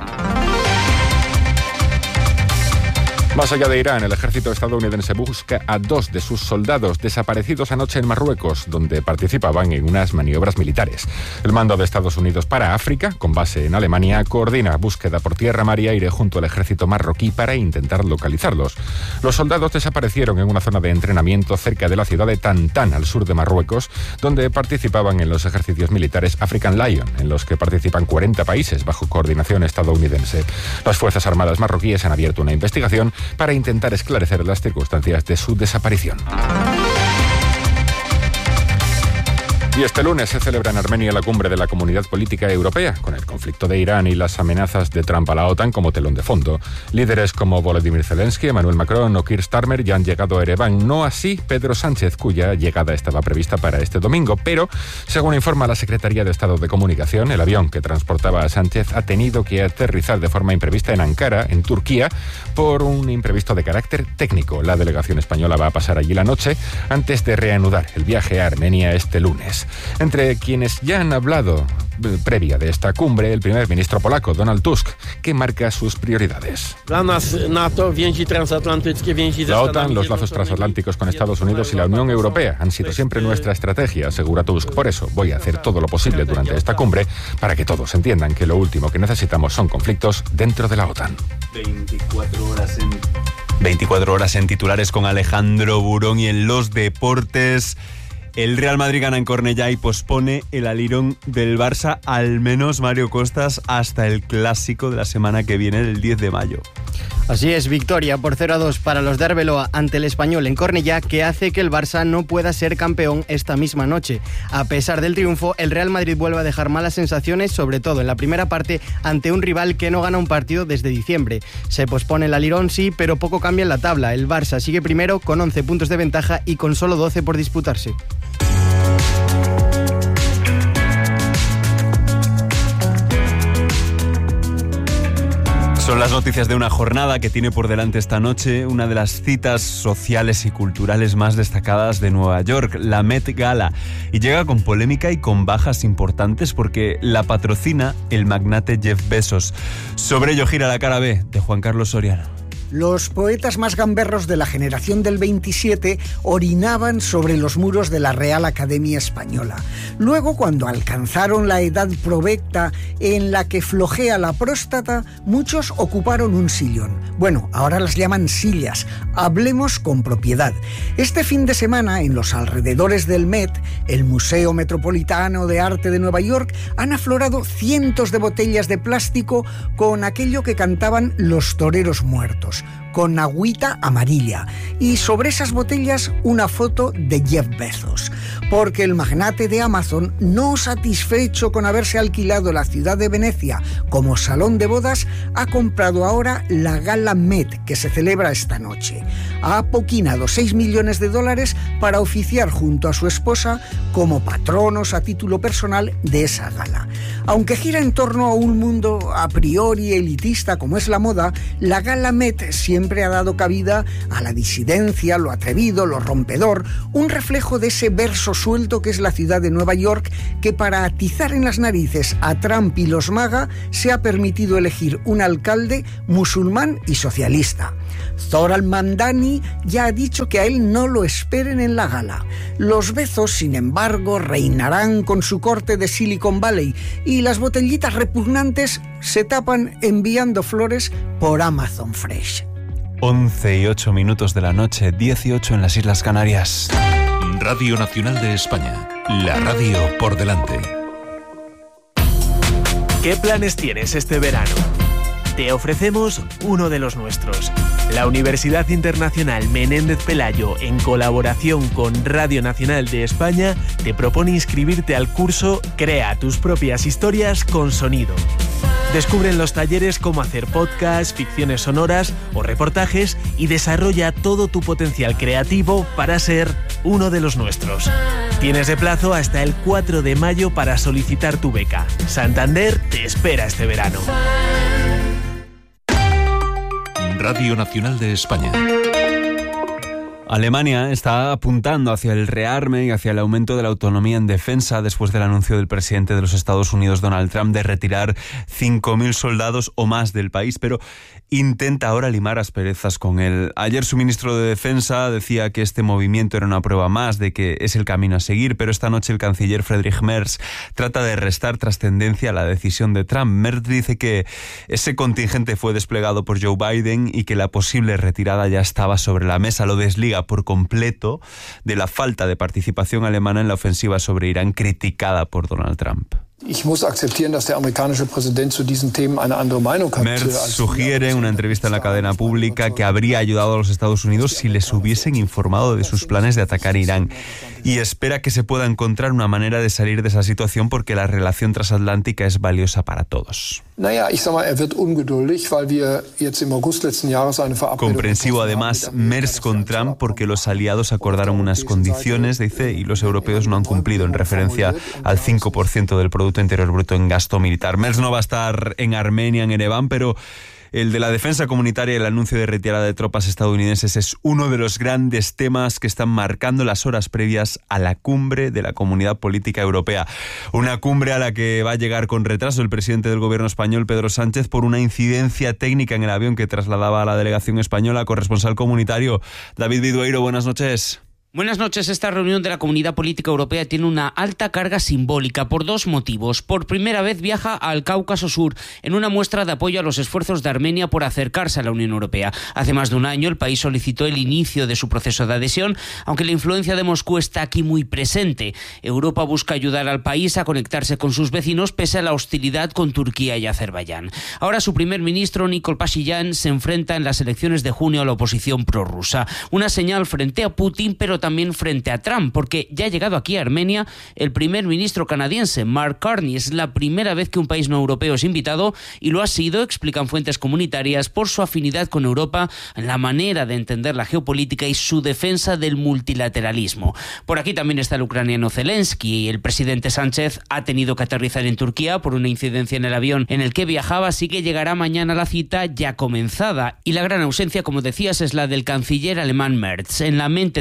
Más allá de Irán, el ejército estadounidense busca a 2 de sus soldados desaparecidos anoche en Marruecos, donde participaban en unas maniobras militares. El mando de Estados Unidos para África, con base en Alemania, coordina búsqueda por tierra, mar y aire junto al ejército marroquí para intentar localizarlos. Los soldados desaparecieron en una zona de entrenamiento cerca de la ciudad de Tantán, al sur de Marruecos, donde participaban en los ejercicios militares African Lion, en los que participan 40 países bajo coordinación estadounidense. Las Fuerzas Armadas marroquíes han abierto una investigación para intentar esclarecer las circunstancias de su desaparición. Y este lunes se celebra en Armenia la cumbre de la Comunidad Política Europea, con el conflicto de Irán y las amenazas de Trump a la OTAN como telón de fondo. Líderes como Volodymyr Zelensky, Emmanuel Macron o Keir Starmer ya han llegado a Ereván. No así Pedro Sánchez, cuya llegada estaba prevista para este domingo, pero, según informa la Secretaría de Estado de Comunicación, el avión que transportaba a Sánchez ha tenido que aterrizar de forma imprevista en Ankara, en Turquía, por un imprevisto de carácter técnico. La delegación española va a pasar allí la noche antes de reanudar el viaje a Armenia este lunes. Entre quienes ya han hablado previa de esta cumbre, el primer ministro polaco, Donald Tusk, que marca sus prioridades. La OTAN, los lazos transatlánticos con Estados Unidos y la Unión Europea han sido siempre nuestra estrategia, asegura Tusk. Por eso voy a hacer todo lo posible durante esta cumbre para que todos entiendan que lo último que necesitamos son conflictos dentro de la OTAN.
24 horas en titulares con Alejandro Burón. Y en los deportes, el Real Madrid gana en Cornellá y pospone el alirón del Barça, al menos Mario Costas, hasta el clásico de la semana que viene, el 10 de mayo.
Así es, victoria por 0-2 para los de Arbeloa ante el Español en Cornellá, que hace que el Barça no pueda ser campeón esta misma noche. A pesar del triunfo, el Real Madrid vuelve a dejar malas sensaciones, sobre todo en la primera parte, ante un rival que no gana un partido desde diciembre. Se pospone el alirón, sí, pero poco cambia en la tabla. El Barça sigue primero con 11 puntos de ventaja y con solo 12 por disputarse.
Son las noticias de una jornada que tiene por delante esta noche una de las citas sociales y culturales más destacadas de Nueva York, la Met Gala. Y llega con polémica y con bajas importantes porque la patrocina el magnate Jeff Bezos. Sobre ello gira la cara B de Juan Carlos Soriano.
Los poetas más gamberros de la generación del 27 orinaban sobre los muros de la Real Academia Española. Luego, cuando alcanzaron la edad provecta en la que flojea la próstata, muchos ocuparon un sillón. Bueno, ahora las llaman sillas. Hablemos con propiedad. Este fin de semana, en los alrededores del Met, el Museo Metropolitano de Arte de Nueva York, han aflorado cientos de botellas de plástico con aquello que cantaban los toreros muertos, con agüita amarilla, y sobre esas botellas una foto de Jeff Bezos, porque el magnate de Amazon, no satisfecho con haberse alquilado la ciudad de Venecia como salón de bodas, ha comprado ahora la Gala Met, que se celebra esta noche. Ha apoquinado $6 millones para oficiar junto a su esposa como patronos a título personal de esa gala. Aunque gira en torno a un mundo a priori elitista como es la moda, la Gala Met siempre ha dado cabida a la disidencia, lo atrevido, lo rompedor, un reflejo de ese verso suelto que es la ciudad de Nueva York, que para atizar en las narices a Trump y los MAGA se ha permitido elegir un alcalde musulmán y socialista. Zoran Mandani ya ha dicho que a él no lo esperen en la gala. Los Bezos, sin embargo, reinarán con su corte de Silicon Valley y las botellitas repugnantes se tapan enviando flores por Amazon Fresh.
11:08 de la noche, 18 en las Islas Canarias.
Radio Nacional de España, la radio por delante.
¿Qué planes tienes este verano? Te ofrecemos uno de los nuestros. La Universidad Internacional Menéndez Pelayo, en colaboración con Radio Nacional de España, te propone inscribirte al curso Crea tus propias historias con sonido. Descubre en los talleres cómo hacer podcasts, ficciones sonoras o reportajes y desarrolla todo tu potencial creativo para ser uno de los nuestros. Tienes de plazo hasta el 4 de mayo para solicitar tu beca. Santander te espera este verano.
Radio Nacional de España.
Alemania está apuntando hacia el rearme y hacia el aumento de la autonomía en defensa después del anuncio del presidente de los Estados Unidos, Donald Trump, de retirar 5.000 soldados o más del país, pero intenta ahora limar asperezas con él. Ayer su ministro de Defensa decía que este movimiento era una prueba más de que es el camino a seguir, pero esta noche el canciller Friedrich Merz trata de restar trascendencia a la decisión de Trump. Merz dice que ese contingente fue desplegado por Joe Biden y que la posible retirada ya estaba sobre la mesa. Lo desliga por completo de la falta de participación alemana en la ofensiva sobre Irán criticada por Donald Trump. Merz sugiere en una entrevista en la cadena pública que habría ayudado a los Estados Unidos si les hubiesen informado de sus planes de atacar Irán y espera que se pueda encontrar una manera de salir de esa situación porque la relación transatlántica es valiosa para todos. Comprensivo además Merz con Trump porque los aliados acordaron unas condiciones, dice, y los europeos no han cumplido, en referencia al 5% del Producto Interior Bruto en gasto militar. Merz no va a estar en Armenia, en Ereván, pero el de la defensa comunitaria y el anuncio de retirada de tropas estadounidenses es uno de los grandes temas que están marcando las horas previas a la cumbre de la Comunidad Política Europea. Una cumbre a la que va a llegar con retraso el presidente del gobierno español, Pedro Sánchez, por una incidencia técnica en el avión que trasladaba a la delegación española. Corresponsal comunitario David Vidueiro, buenas noches.
Buenas noches. Esta reunión de la Comunidad Política Europea tiene una alta carga simbólica por dos motivos. Por primera vez viaja al Cáucaso Sur en una muestra de apoyo a los esfuerzos de Armenia por acercarse a la Unión Europea. Hace más de un año el país solicitó el inicio de su proceso de adhesión, aunque la influencia de Moscú está aquí muy presente. Europa busca ayudar al país a conectarse con sus vecinos pese a la hostilidad con Turquía y Azerbaiyán. Ahora su primer ministro, Nikol Pashinyan, se enfrenta en las elecciones de junio a la oposición prorrusa. Una señal frente a Putin, pero también frente a Trump, porque ya ha llegado aquí a Armenia el primer ministro canadiense, Mark Carney. Es la primera vez que un país no europeo es invitado y lo ha sido, explican fuentes comunitarias, por su afinidad con Europa, la manera de entender la geopolítica y su defensa del multilateralismo. Por aquí también está el ucraniano Zelensky. El presidente Sánchez ha tenido que aterrizar en Turquía por una incidencia en el avión en el que viajaba, así que llegará mañana a la cita ya comenzada. Y la gran ausencia, como decías, es la del canciller alemán Merz. En la mente de todos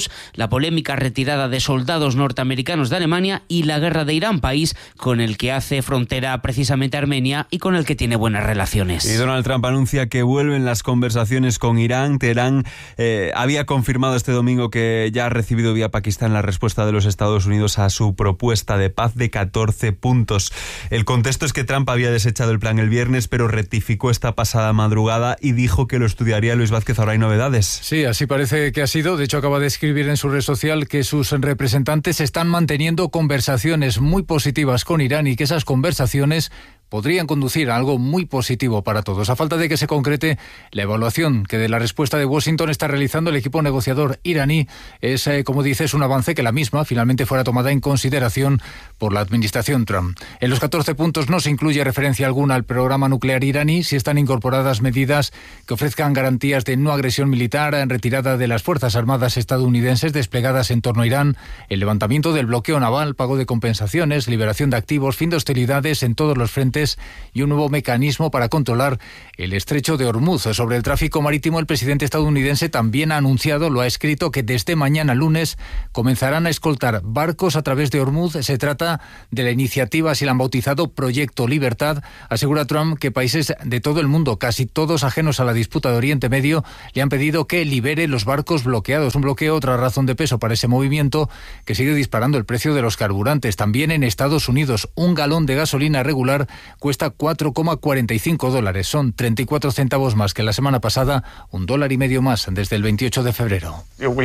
puntos: la polémica retirada de soldados norteamericanos de Alemania y la guerra de Irán, país con el que hace frontera precisamente Armenia y con el que tiene buenas relaciones.
Y Donald Trump anuncia que vuelven las conversaciones con Irán. Teherán había confirmado este domingo que ya ha recibido vía Pakistán la respuesta de los Estados Unidos a su propuesta de paz de 14 puntos. El contexto es que Trump había desechado el plan el viernes, pero rectificó esta pasada madrugada y dijo que lo estudiaría. Luis Vázquez, ahora hay novedades.
Sí, así parece que ha sido. De hecho, acaba de escribir en su red social que sus representantes están manteniendo conversaciones muy positivas con Irán y que esas conversaciones podrían conducir a algo muy positivo para todos. A falta de que se concrete la evaluación que de la respuesta de Washington está realizando el equipo negociador iraní, es, como dices, un avance que la misma finalmente fuera tomada en consideración por la administración Trump. En los 14 puntos no se incluye referencia alguna al programa nuclear iraní, si están incorporadas medidas que ofrezcan garantías de no agresión militar, en retirada de las Fuerzas Armadas estadounidenses desplegadas en torno a Irán, el levantamiento del bloqueo naval, pago de compensaciones, liberación de activos, fin de hostilidades en todos los frentes y un nuevo mecanismo para controlar el estrecho de Hormuz. Sobre el tráfico marítimo, el presidente estadounidense también ha anunciado, lo ha escrito, que desde mañana lunes comenzarán a escoltar barcos a través de Hormuz. Se trata de la iniciativa, así la han bautizado, Proyecto Libertad. Asegura Trump que países de todo el mundo, casi todos ajenos a la disputa de Oriente Medio, le han pedido que libere los barcos bloqueados. Un bloqueo, otra razón de peso para ese movimiento, que sigue disparando el precio de los carburantes. También en Estados Unidos, un galón de gasolina regular cuesta $4,45. Son 34 centavos más que la semana pasada, $1.50 más desde el 28 de febrero.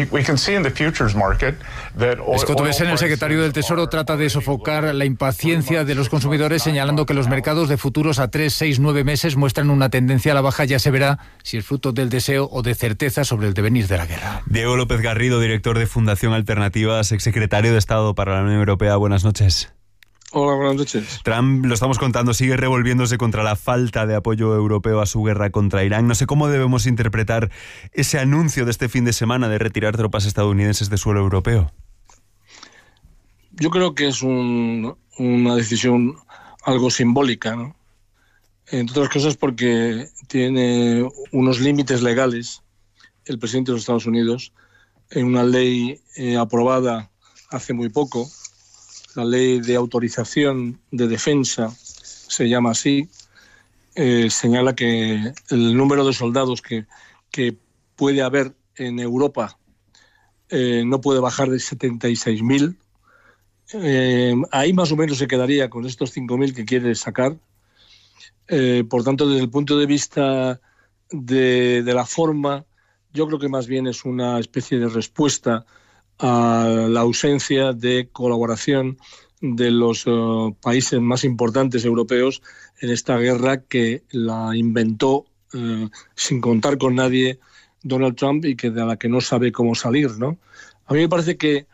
Scott Bessent, el secretario del Tesoro, trata de sofocar la impaciencia de los consumidores, señalando que los mercados de futuros a 3, 6, 9 meses muestran una tendencia a la baja. Ya se verá si es fruto del deseo o de certeza sobre el devenir de la guerra.
Diego López Garrido, director de Fundación Alternativas, exsecretario de Estado para la Unión Europea. Buenas noches.
Hola, buenas noches.
Trump, lo estamos contando, sigue revolviéndose contra la falta de apoyo europeo a su guerra contra Irán. No sé cómo debemos interpretar ese anuncio de este fin de semana de retirar tropas estadounidenses de suelo europeo.
Yo creo que es una decisión algo simbólica, ¿no? Entre otras cosas porque tiene unos límites legales el presidente de los Estados Unidos en una ley aprobada hace muy poco. La ley de autorización de defensa se llama así, señala que el número de soldados que puede haber en Europa no puede bajar de 76.000. Ahí más o menos se quedaría con estos 5.000 que quiere sacar. Por tanto, desde el punto de vista de la forma, yo creo que más bien es una especie de respuesta a la ausencia de colaboración de los países más importantes europeos en esta guerra que la inventó sin contar con nadie Donald Trump y de la que no sabe cómo salir, ¿no? A mí me parece que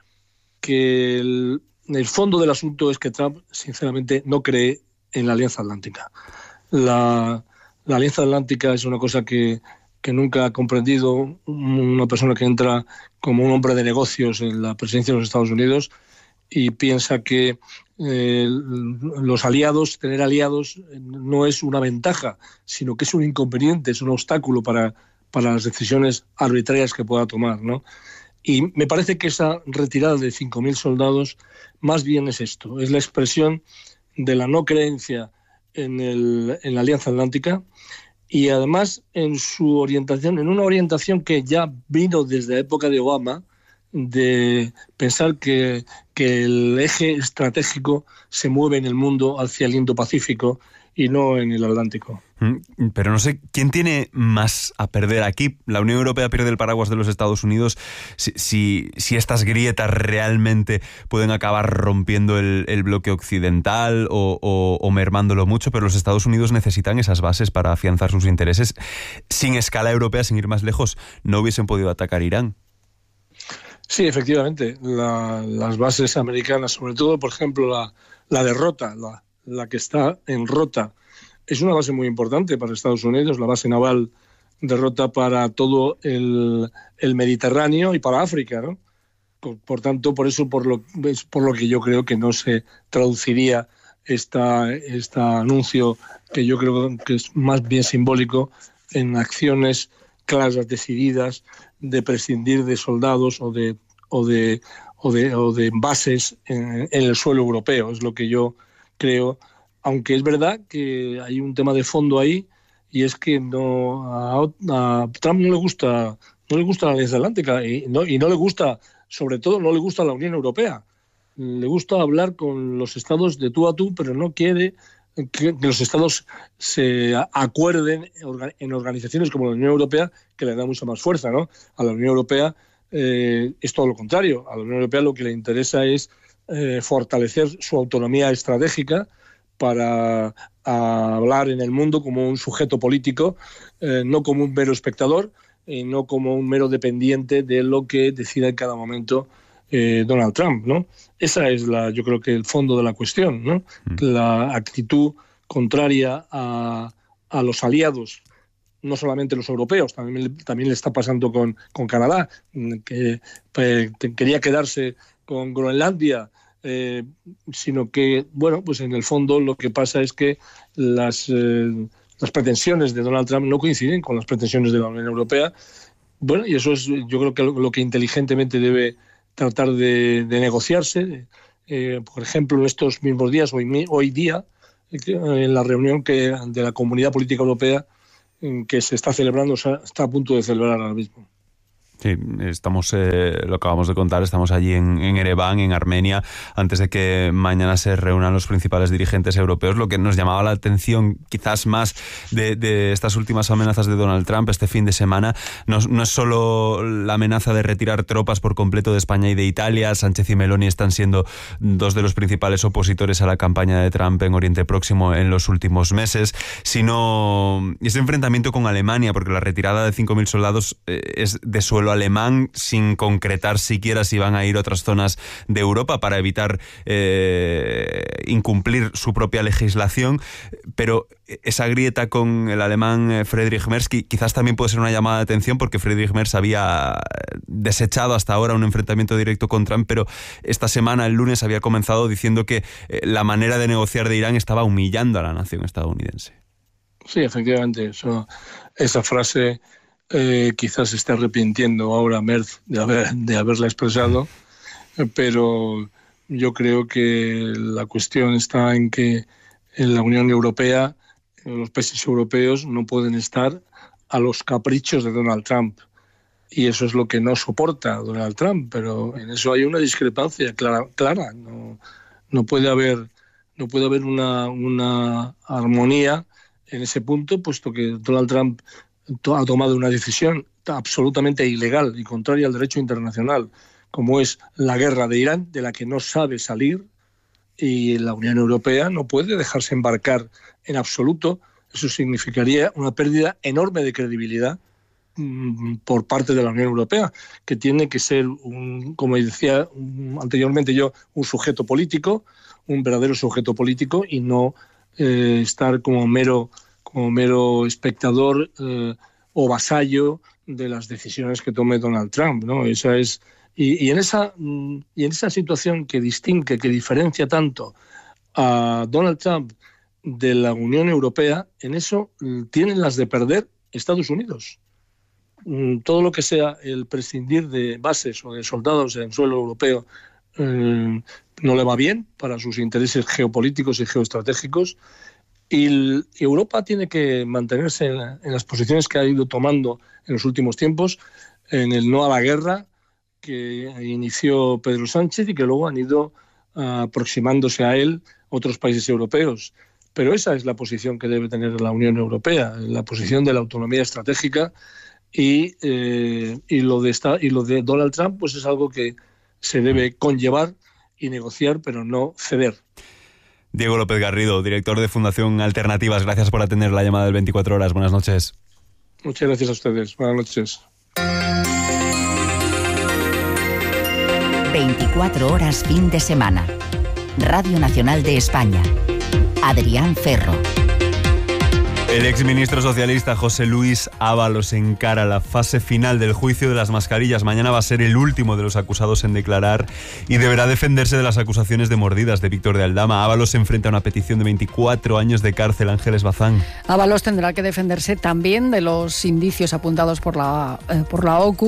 el fondo del asunto es que Trump, sinceramente, no cree en la Alianza Atlántica. La Alianza Atlántica es una cosa que nunca ha comprendido una persona que entra como un hombre de negocios en la presidencia de los Estados Unidos y piensa que los aliados, tener aliados no es una ventaja, sino que es un inconveniente, es un obstáculo para las decisiones arbitrarias que pueda tomar, ¿no? Y me parece que esa retirada de 5.000 soldados más bien es esto, es la expresión de la no creencia en la Alianza Atlántica. Y además en su orientación, en una orientación que ya vino desde la época de Obama, de pensar que el eje estratégico se mueve en el mundo hacia el Indo-Pacífico y no en el Atlántico.
Pero no sé, ¿quién tiene más a perder aquí? La Unión Europea pierde el paraguas de los Estados Unidos. Si estas grietas realmente pueden acabar rompiendo el bloque occidental o mermándolo mucho, pero los Estados Unidos necesitan esas bases para afianzar sus intereses. Sin escala europea, sin ir más lejos, no hubiesen podido atacar Irán.
Sí, efectivamente. Las bases americanas, sobre todo, por ejemplo, la de Rota, la que está en Rota, es una base muy importante para Estados Unidos, la base naval de Rota para todo el Mediterráneo y para África, ¿no? Por tanto, por lo que yo creo que no se traduciría este anuncio, que yo creo que es más bien simbólico, en acciones claras, decididas, de prescindir de soldados o de o de bases en el suelo europeo. Es lo que yo creo, aunque es verdad que hay un tema de fondo ahí, y es que a Trump no le gusta la Alianza Atlántica y no le gusta, sobre todo no le gusta la Unión Europea. Le gusta hablar con los estados de tú a tú, pero no quiere que los estados se acuerden en organizaciones como la Unión Europea, que le da mucha más fuerza, ¿no? A la Unión Europea es todo lo contrario. A la Unión Europea lo que le interesa es fortalecer su autonomía estratégica para hablar en el mundo como un sujeto político, no como un mero espectador y no como un mero dependiente de lo que decida en cada momento Donald Trump, ¿no? Esa es yo creo que el fondo de la cuestión, ¿no? La actitud contraria a los aliados, no solamente los europeos, también le está pasando con Canadá, que quería quedarse con Groenlandia, sino que, bueno, pues en el fondo lo que pasa es que las pretensiones de Donald Trump no coinciden con las pretensiones de la Unión Europea. Bueno, y eso es, yo creo que lo que inteligentemente debe tratar de negociarse. Por ejemplo, en estos mismos días, hoy día, en la reunión de la Comunidad Política Europea que se está celebrando, está a punto de celebrar ahora mismo.
Sí, lo acabamos de contar, estamos allí en Ereván, en Armenia, antes de que mañana se reúnan los principales dirigentes europeos. Lo que nos llamaba la atención, quizás más de estas últimas amenazas de Donald Trump este fin de semana, no es solo la amenaza de retirar tropas por completo de España y de Italia. Sánchez y Meloni están siendo dos de los principales opositores a la campaña de Trump en Oriente Próximo en los últimos meses, sino ese enfrentamiento con Alemania, porque la retirada de 5.000 soldados es de suelo alemán, sin concretar siquiera si van a ir a otras zonas de Europa para evitar incumplir su propia legislación. Pero esa grieta con el alemán Friedrich Merz quizás también puede ser una llamada de atención, porque Friedrich Merz había desechado hasta ahora un enfrentamiento directo con Trump, pero esta semana, el lunes, había comenzado diciendo que la manera de negociar de Irán estaba humillando a la nación estadounidense.
Sí, efectivamente, esa frase quizás se esté arrepintiendo ahora Merz de haberla expresado, pero yo creo que la cuestión está en que en la Unión Europea, los países europeos no pueden estar a los caprichos de Donald Trump, y eso es lo que no soporta Donald Trump, pero en eso hay una discrepancia clara. No puede haber una armonía en ese punto, puesto que Donald Trump ha tomado una decisión absolutamente ilegal y contraria al derecho internacional, como es la guerra de Irán, de la que no sabe salir, y la Unión Europea no puede dejarse embarcar en absoluto. Eso significaría una pérdida enorme de credibilidad por parte de la Unión Europea, que tiene que ser, como decía anteriormente yo, un sujeto político, un verdadero sujeto político, y no estar como mero espectador o vasallo de las decisiones que tome Donald Trump, ¿no? Esa es, y en esa situación que distingue, que diferencia tanto a Donald Trump de la Unión Europea, en eso tienen las de perder Estados Unidos. Todo lo que sea el prescindir de bases o de soldados en suelo europeo no le va bien para sus intereses geopolíticos y geoestratégicos. Y Europa tiene que mantenerse en las posiciones que ha ido tomando en los últimos tiempos, en el no a la guerra que inició Pedro Sánchez y que luego han ido aproximándose a él otros países europeos. Pero esa es la posición que debe tener la Unión Europea, la posición de la autonomía estratégica, y lo de Donald Trump pues es algo que se debe conllevar y negociar, pero no ceder.
Diego López Garrido, director de Fundación Alternativas, gracias por atender la llamada del 24 horas. Buenas noches.
Muchas gracias a ustedes. Buenas noches.
24 horas fin de semana. Radio Nacional de España. Adrián Ferro.
El exministro socialista José Luis Ábalos encara la fase final del juicio de las mascarillas. Mañana va a ser el último de los acusados en declarar y deberá defenderse de las acusaciones de mordidas de Víctor de Aldama. Ábalos se enfrenta a una petición de 24 años de cárcel. Ángeles Bazán.
Ábalos tendrá que defenderse también de los indicios apuntados por la OCU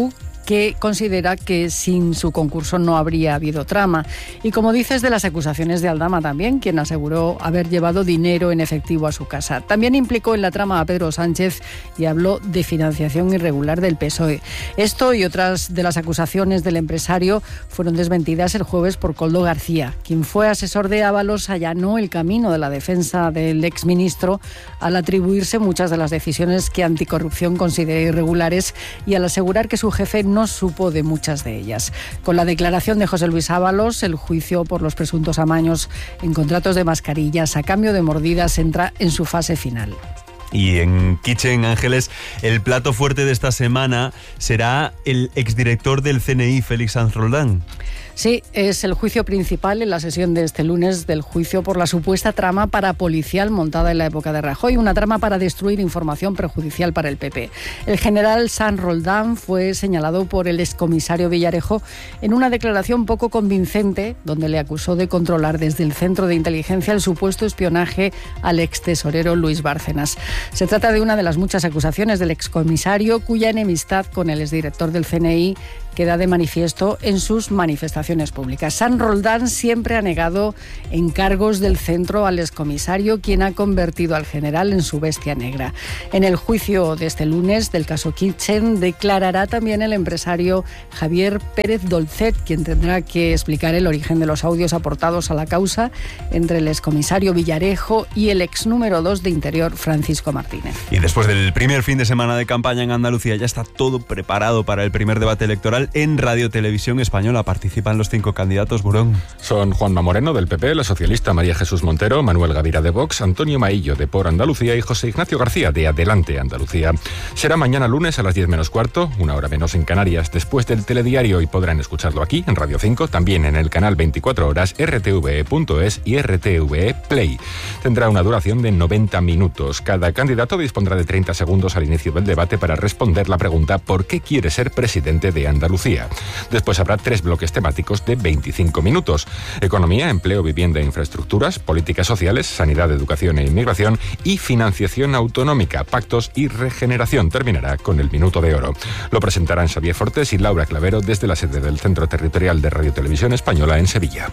que considera que sin su concurso no habría habido trama. Y como dices, de las acusaciones de Aldama también, quien aseguró haber llevado dinero en efectivo a su casa. También implicó en la trama a Pedro Sánchez y habló de financiación irregular del PSOE. Esto y otras de las acusaciones del empresario fueron desmentidas el jueves por Koldo García, quien fue asesor de Ábalos, allanó el camino de la defensa del exministro al atribuirse muchas de las decisiones que Anticorrupción considera irregulares y al asegurar que su jefe no supo de muchas de ellas. Con la declaración de José Luis Ábalos, el juicio por los presuntos amaños en contratos de mascarillas a cambio de mordidas entra en su fase final.
Y en Kitchen Ángeles, el plato fuerte de esta semana será el exdirector del CNI, Félix Sanz Roldán.
Sí, es el juicio principal en la sesión de este lunes del juicio por la supuesta trama parapolicial montada en la época de Rajoy, una trama para destruir información perjudicial para el PP. El general Sanz Roldán fue señalado por el excomisario Villarejo en una declaración poco convincente, donde le acusó de controlar desde el Centro de Inteligencia el supuesto espionaje al extesorero Luis Bárcenas. Se trata de una de las muchas acusaciones del excomisario, cuya enemistad con el exdirector del CNI queda de manifiesto en sus manifestaciones públicas. Sanz Roldán siempre ha negado encargos del centro al excomisario, quien ha convertido al general en su bestia negra. En el juicio de este lunes del caso Kitchen declarará también el empresario Javier Pérez Dolcet, quien tendrá que explicar el origen de los audios aportados a la causa entre el excomisario Villarejo y el ex número 2 de Interior, Francisco Martínez.
Y después del primer fin de semana de campaña en Andalucía, ya está todo preparado para el primer debate electoral en Radio Televisión Española. Participan los 5 candidatos, Burón.
Son Juanma Moreno, del PP, la socialista María Jesús Montero, Manuel Gavira, de Vox, Antonio Maillo, de Por Andalucía, y José Ignacio García, de Adelante Andalucía. Será mañana lunes a las 10 menos cuarto, una hora menos en Canarias, después del telediario, y podrán escucharlo aquí, en Radio 5, también en el canal 24 horas, rtve.es y rtve Play. Tendrá una duración de 90 minutos. Cada candidato dispondrá de 30 segundos al inicio del debate para responder la pregunta ¿por qué quiere ser presidente de Andalucía? Después habrá 3 bloques temáticos de 25 minutos. Economía, empleo, vivienda e infraestructuras, políticas sociales, sanidad, educación e inmigración y financiación autonómica, pactos y regeneración. Terminará con el Minuto de Oro. Lo presentarán Xavier Fortes y Laura Clavero desde la sede del Centro Territorial de Radio Televisión Española en Sevilla.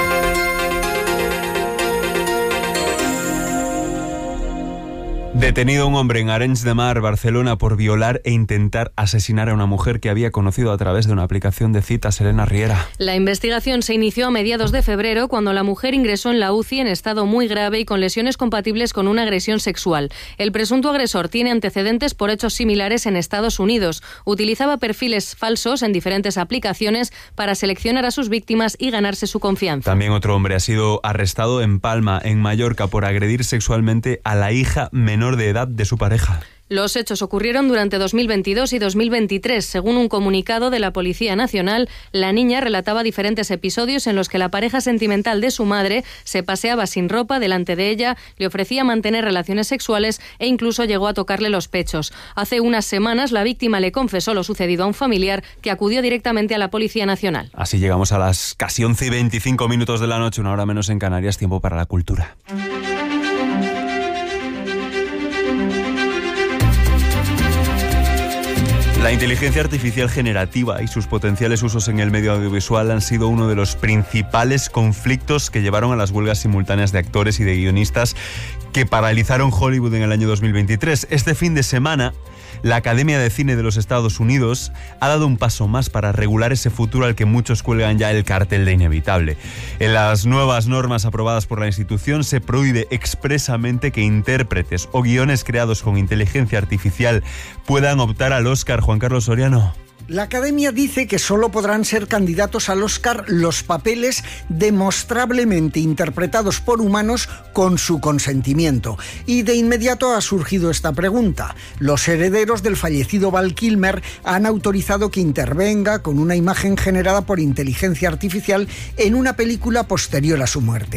Detenido un hombre en Arenys de Mar, Barcelona, por violar e intentar asesinar a una mujer que había conocido a través de una aplicación de citas. Elena Riera.
La investigación se inició a mediados de febrero, cuando la mujer ingresó en la UCI en estado muy grave y con lesiones compatibles con una agresión sexual. El presunto agresor tiene antecedentes por hechos similares en Estados Unidos. Utilizaba perfiles falsos en diferentes aplicaciones para seleccionar a sus víctimas y ganarse su confianza.
También otro hombre ha sido arrestado en Palma, en Mallorca, por agredir sexualmente a la hija menor de edad de su pareja.
Los hechos ocurrieron durante 2022 y 2023. Según un comunicado de la Policía Nacional, la niña relataba diferentes episodios en los que la pareja sentimental de su madre se paseaba sin ropa delante de ella, le ofrecía mantener relaciones sexuales e incluso llegó a tocarle los pechos. Hace unas semanas, la víctima le confesó lo sucedido a un familiar que acudió directamente a la Policía Nacional.
Así llegamos a las casi 11:25 de la noche, una hora menos en Canarias, tiempo para la cultura. La inteligencia artificial generativa y sus potenciales usos en el medio audiovisual han sido uno de los principales conflictos que llevaron a las huelgas simultáneas de actores y de guionistas que paralizaron Hollywood en el año 2023. Este fin de semana, la Academia de Cine de los Estados Unidos ha dado un paso más para regular ese futuro al que muchos cuelgan ya el cartel de inevitable. En las nuevas normas aprobadas por la institución se prohíbe expresamente que intérpretes o guiones creados con inteligencia artificial puedan optar al Oscar. Juan Carlos Soriano.
La Academia dice que solo podrán ser candidatos al Oscar los papeles demostrablemente interpretados por humanos con su consentimiento. Y de inmediato ha surgido esta pregunta. Los herederos del fallecido Val Kilmer han autorizado que intervenga con una imagen generada por inteligencia artificial en una película posterior a su muerte.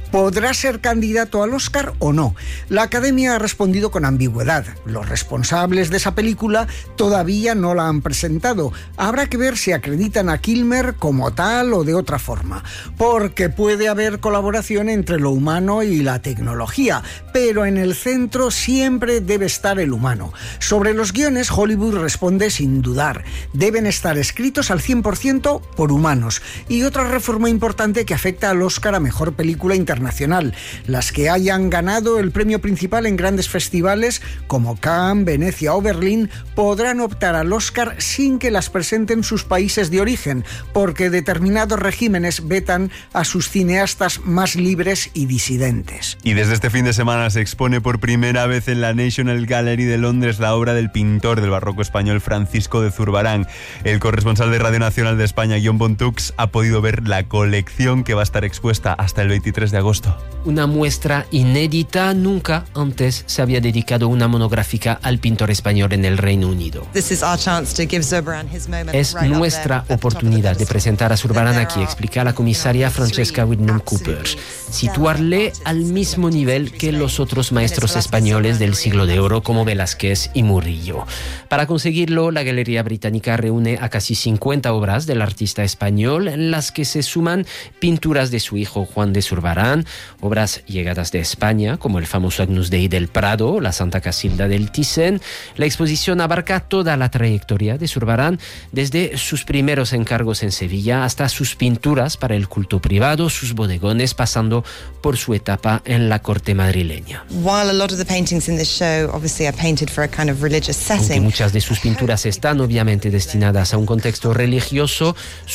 ¿Podrá ser candidato al Oscar o no? La Academia ha respondido con ambigüedad. Los responsables de esa película todavía no la han presentado. Habrá que ver si acreditan a Kilmer como tal o de otra forma, porque puede haber colaboración entre lo humano y la tecnología, pero en el centro siempre debe estar el humano. Sobre los guiones, Hollywood responde sin dudar. Deben estar escritos al 100% por humanos. Y otra reforma importante que afecta al Oscar a Mejor Película Internacional. Las que hayan ganado el premio principal en grandes festivales como Cannes, Venecia o Berlín podrán optar al Oscar sin que las presenten sus países de origen, porque determinados regímenes vetan a sus cineastas más libres y disidentes.
Y desde este fin de semana se expone por primera vez en la National Gallery de Londres la obra del pintor del barroco español Francisco de Zurbarán. El corresponsal de Radio Nacional de España, Guillaume Bontux, ha podido ver la colección que va a estar expuesta hasta el 23 de agosto.
Una muestra inédita. Nunca antes se había dedicado una monográfica al pintor español en el Reino Unido. Es nuestra oportunidad de presentar a Zurbarán aquí, explica la comisaria Francesca Whitnum Coopers. Situarle al mismo nivel que los otros maestros españoles del siglo de oro como Velázquez y Murillo. Para conseguirlo, la Galería Británica reúne a casi 50 obras del artista español, en las que se suman pinturas de su hijo Juan de Zurbarán, obras llegadas de España, como el famoso Agnus Dei del Prado, la Santa Casilda del Thyssen. La exposición abarca toda la trayectoria de Zurbarán, desde sus primeros encargos en Sevilla hasta sus pinturas para el culto privado, sus bodegones, pasando por su etapa en la corte madrileña. Aunque muchas de sus pinturas están obviamente destinadas a un contexto religioso,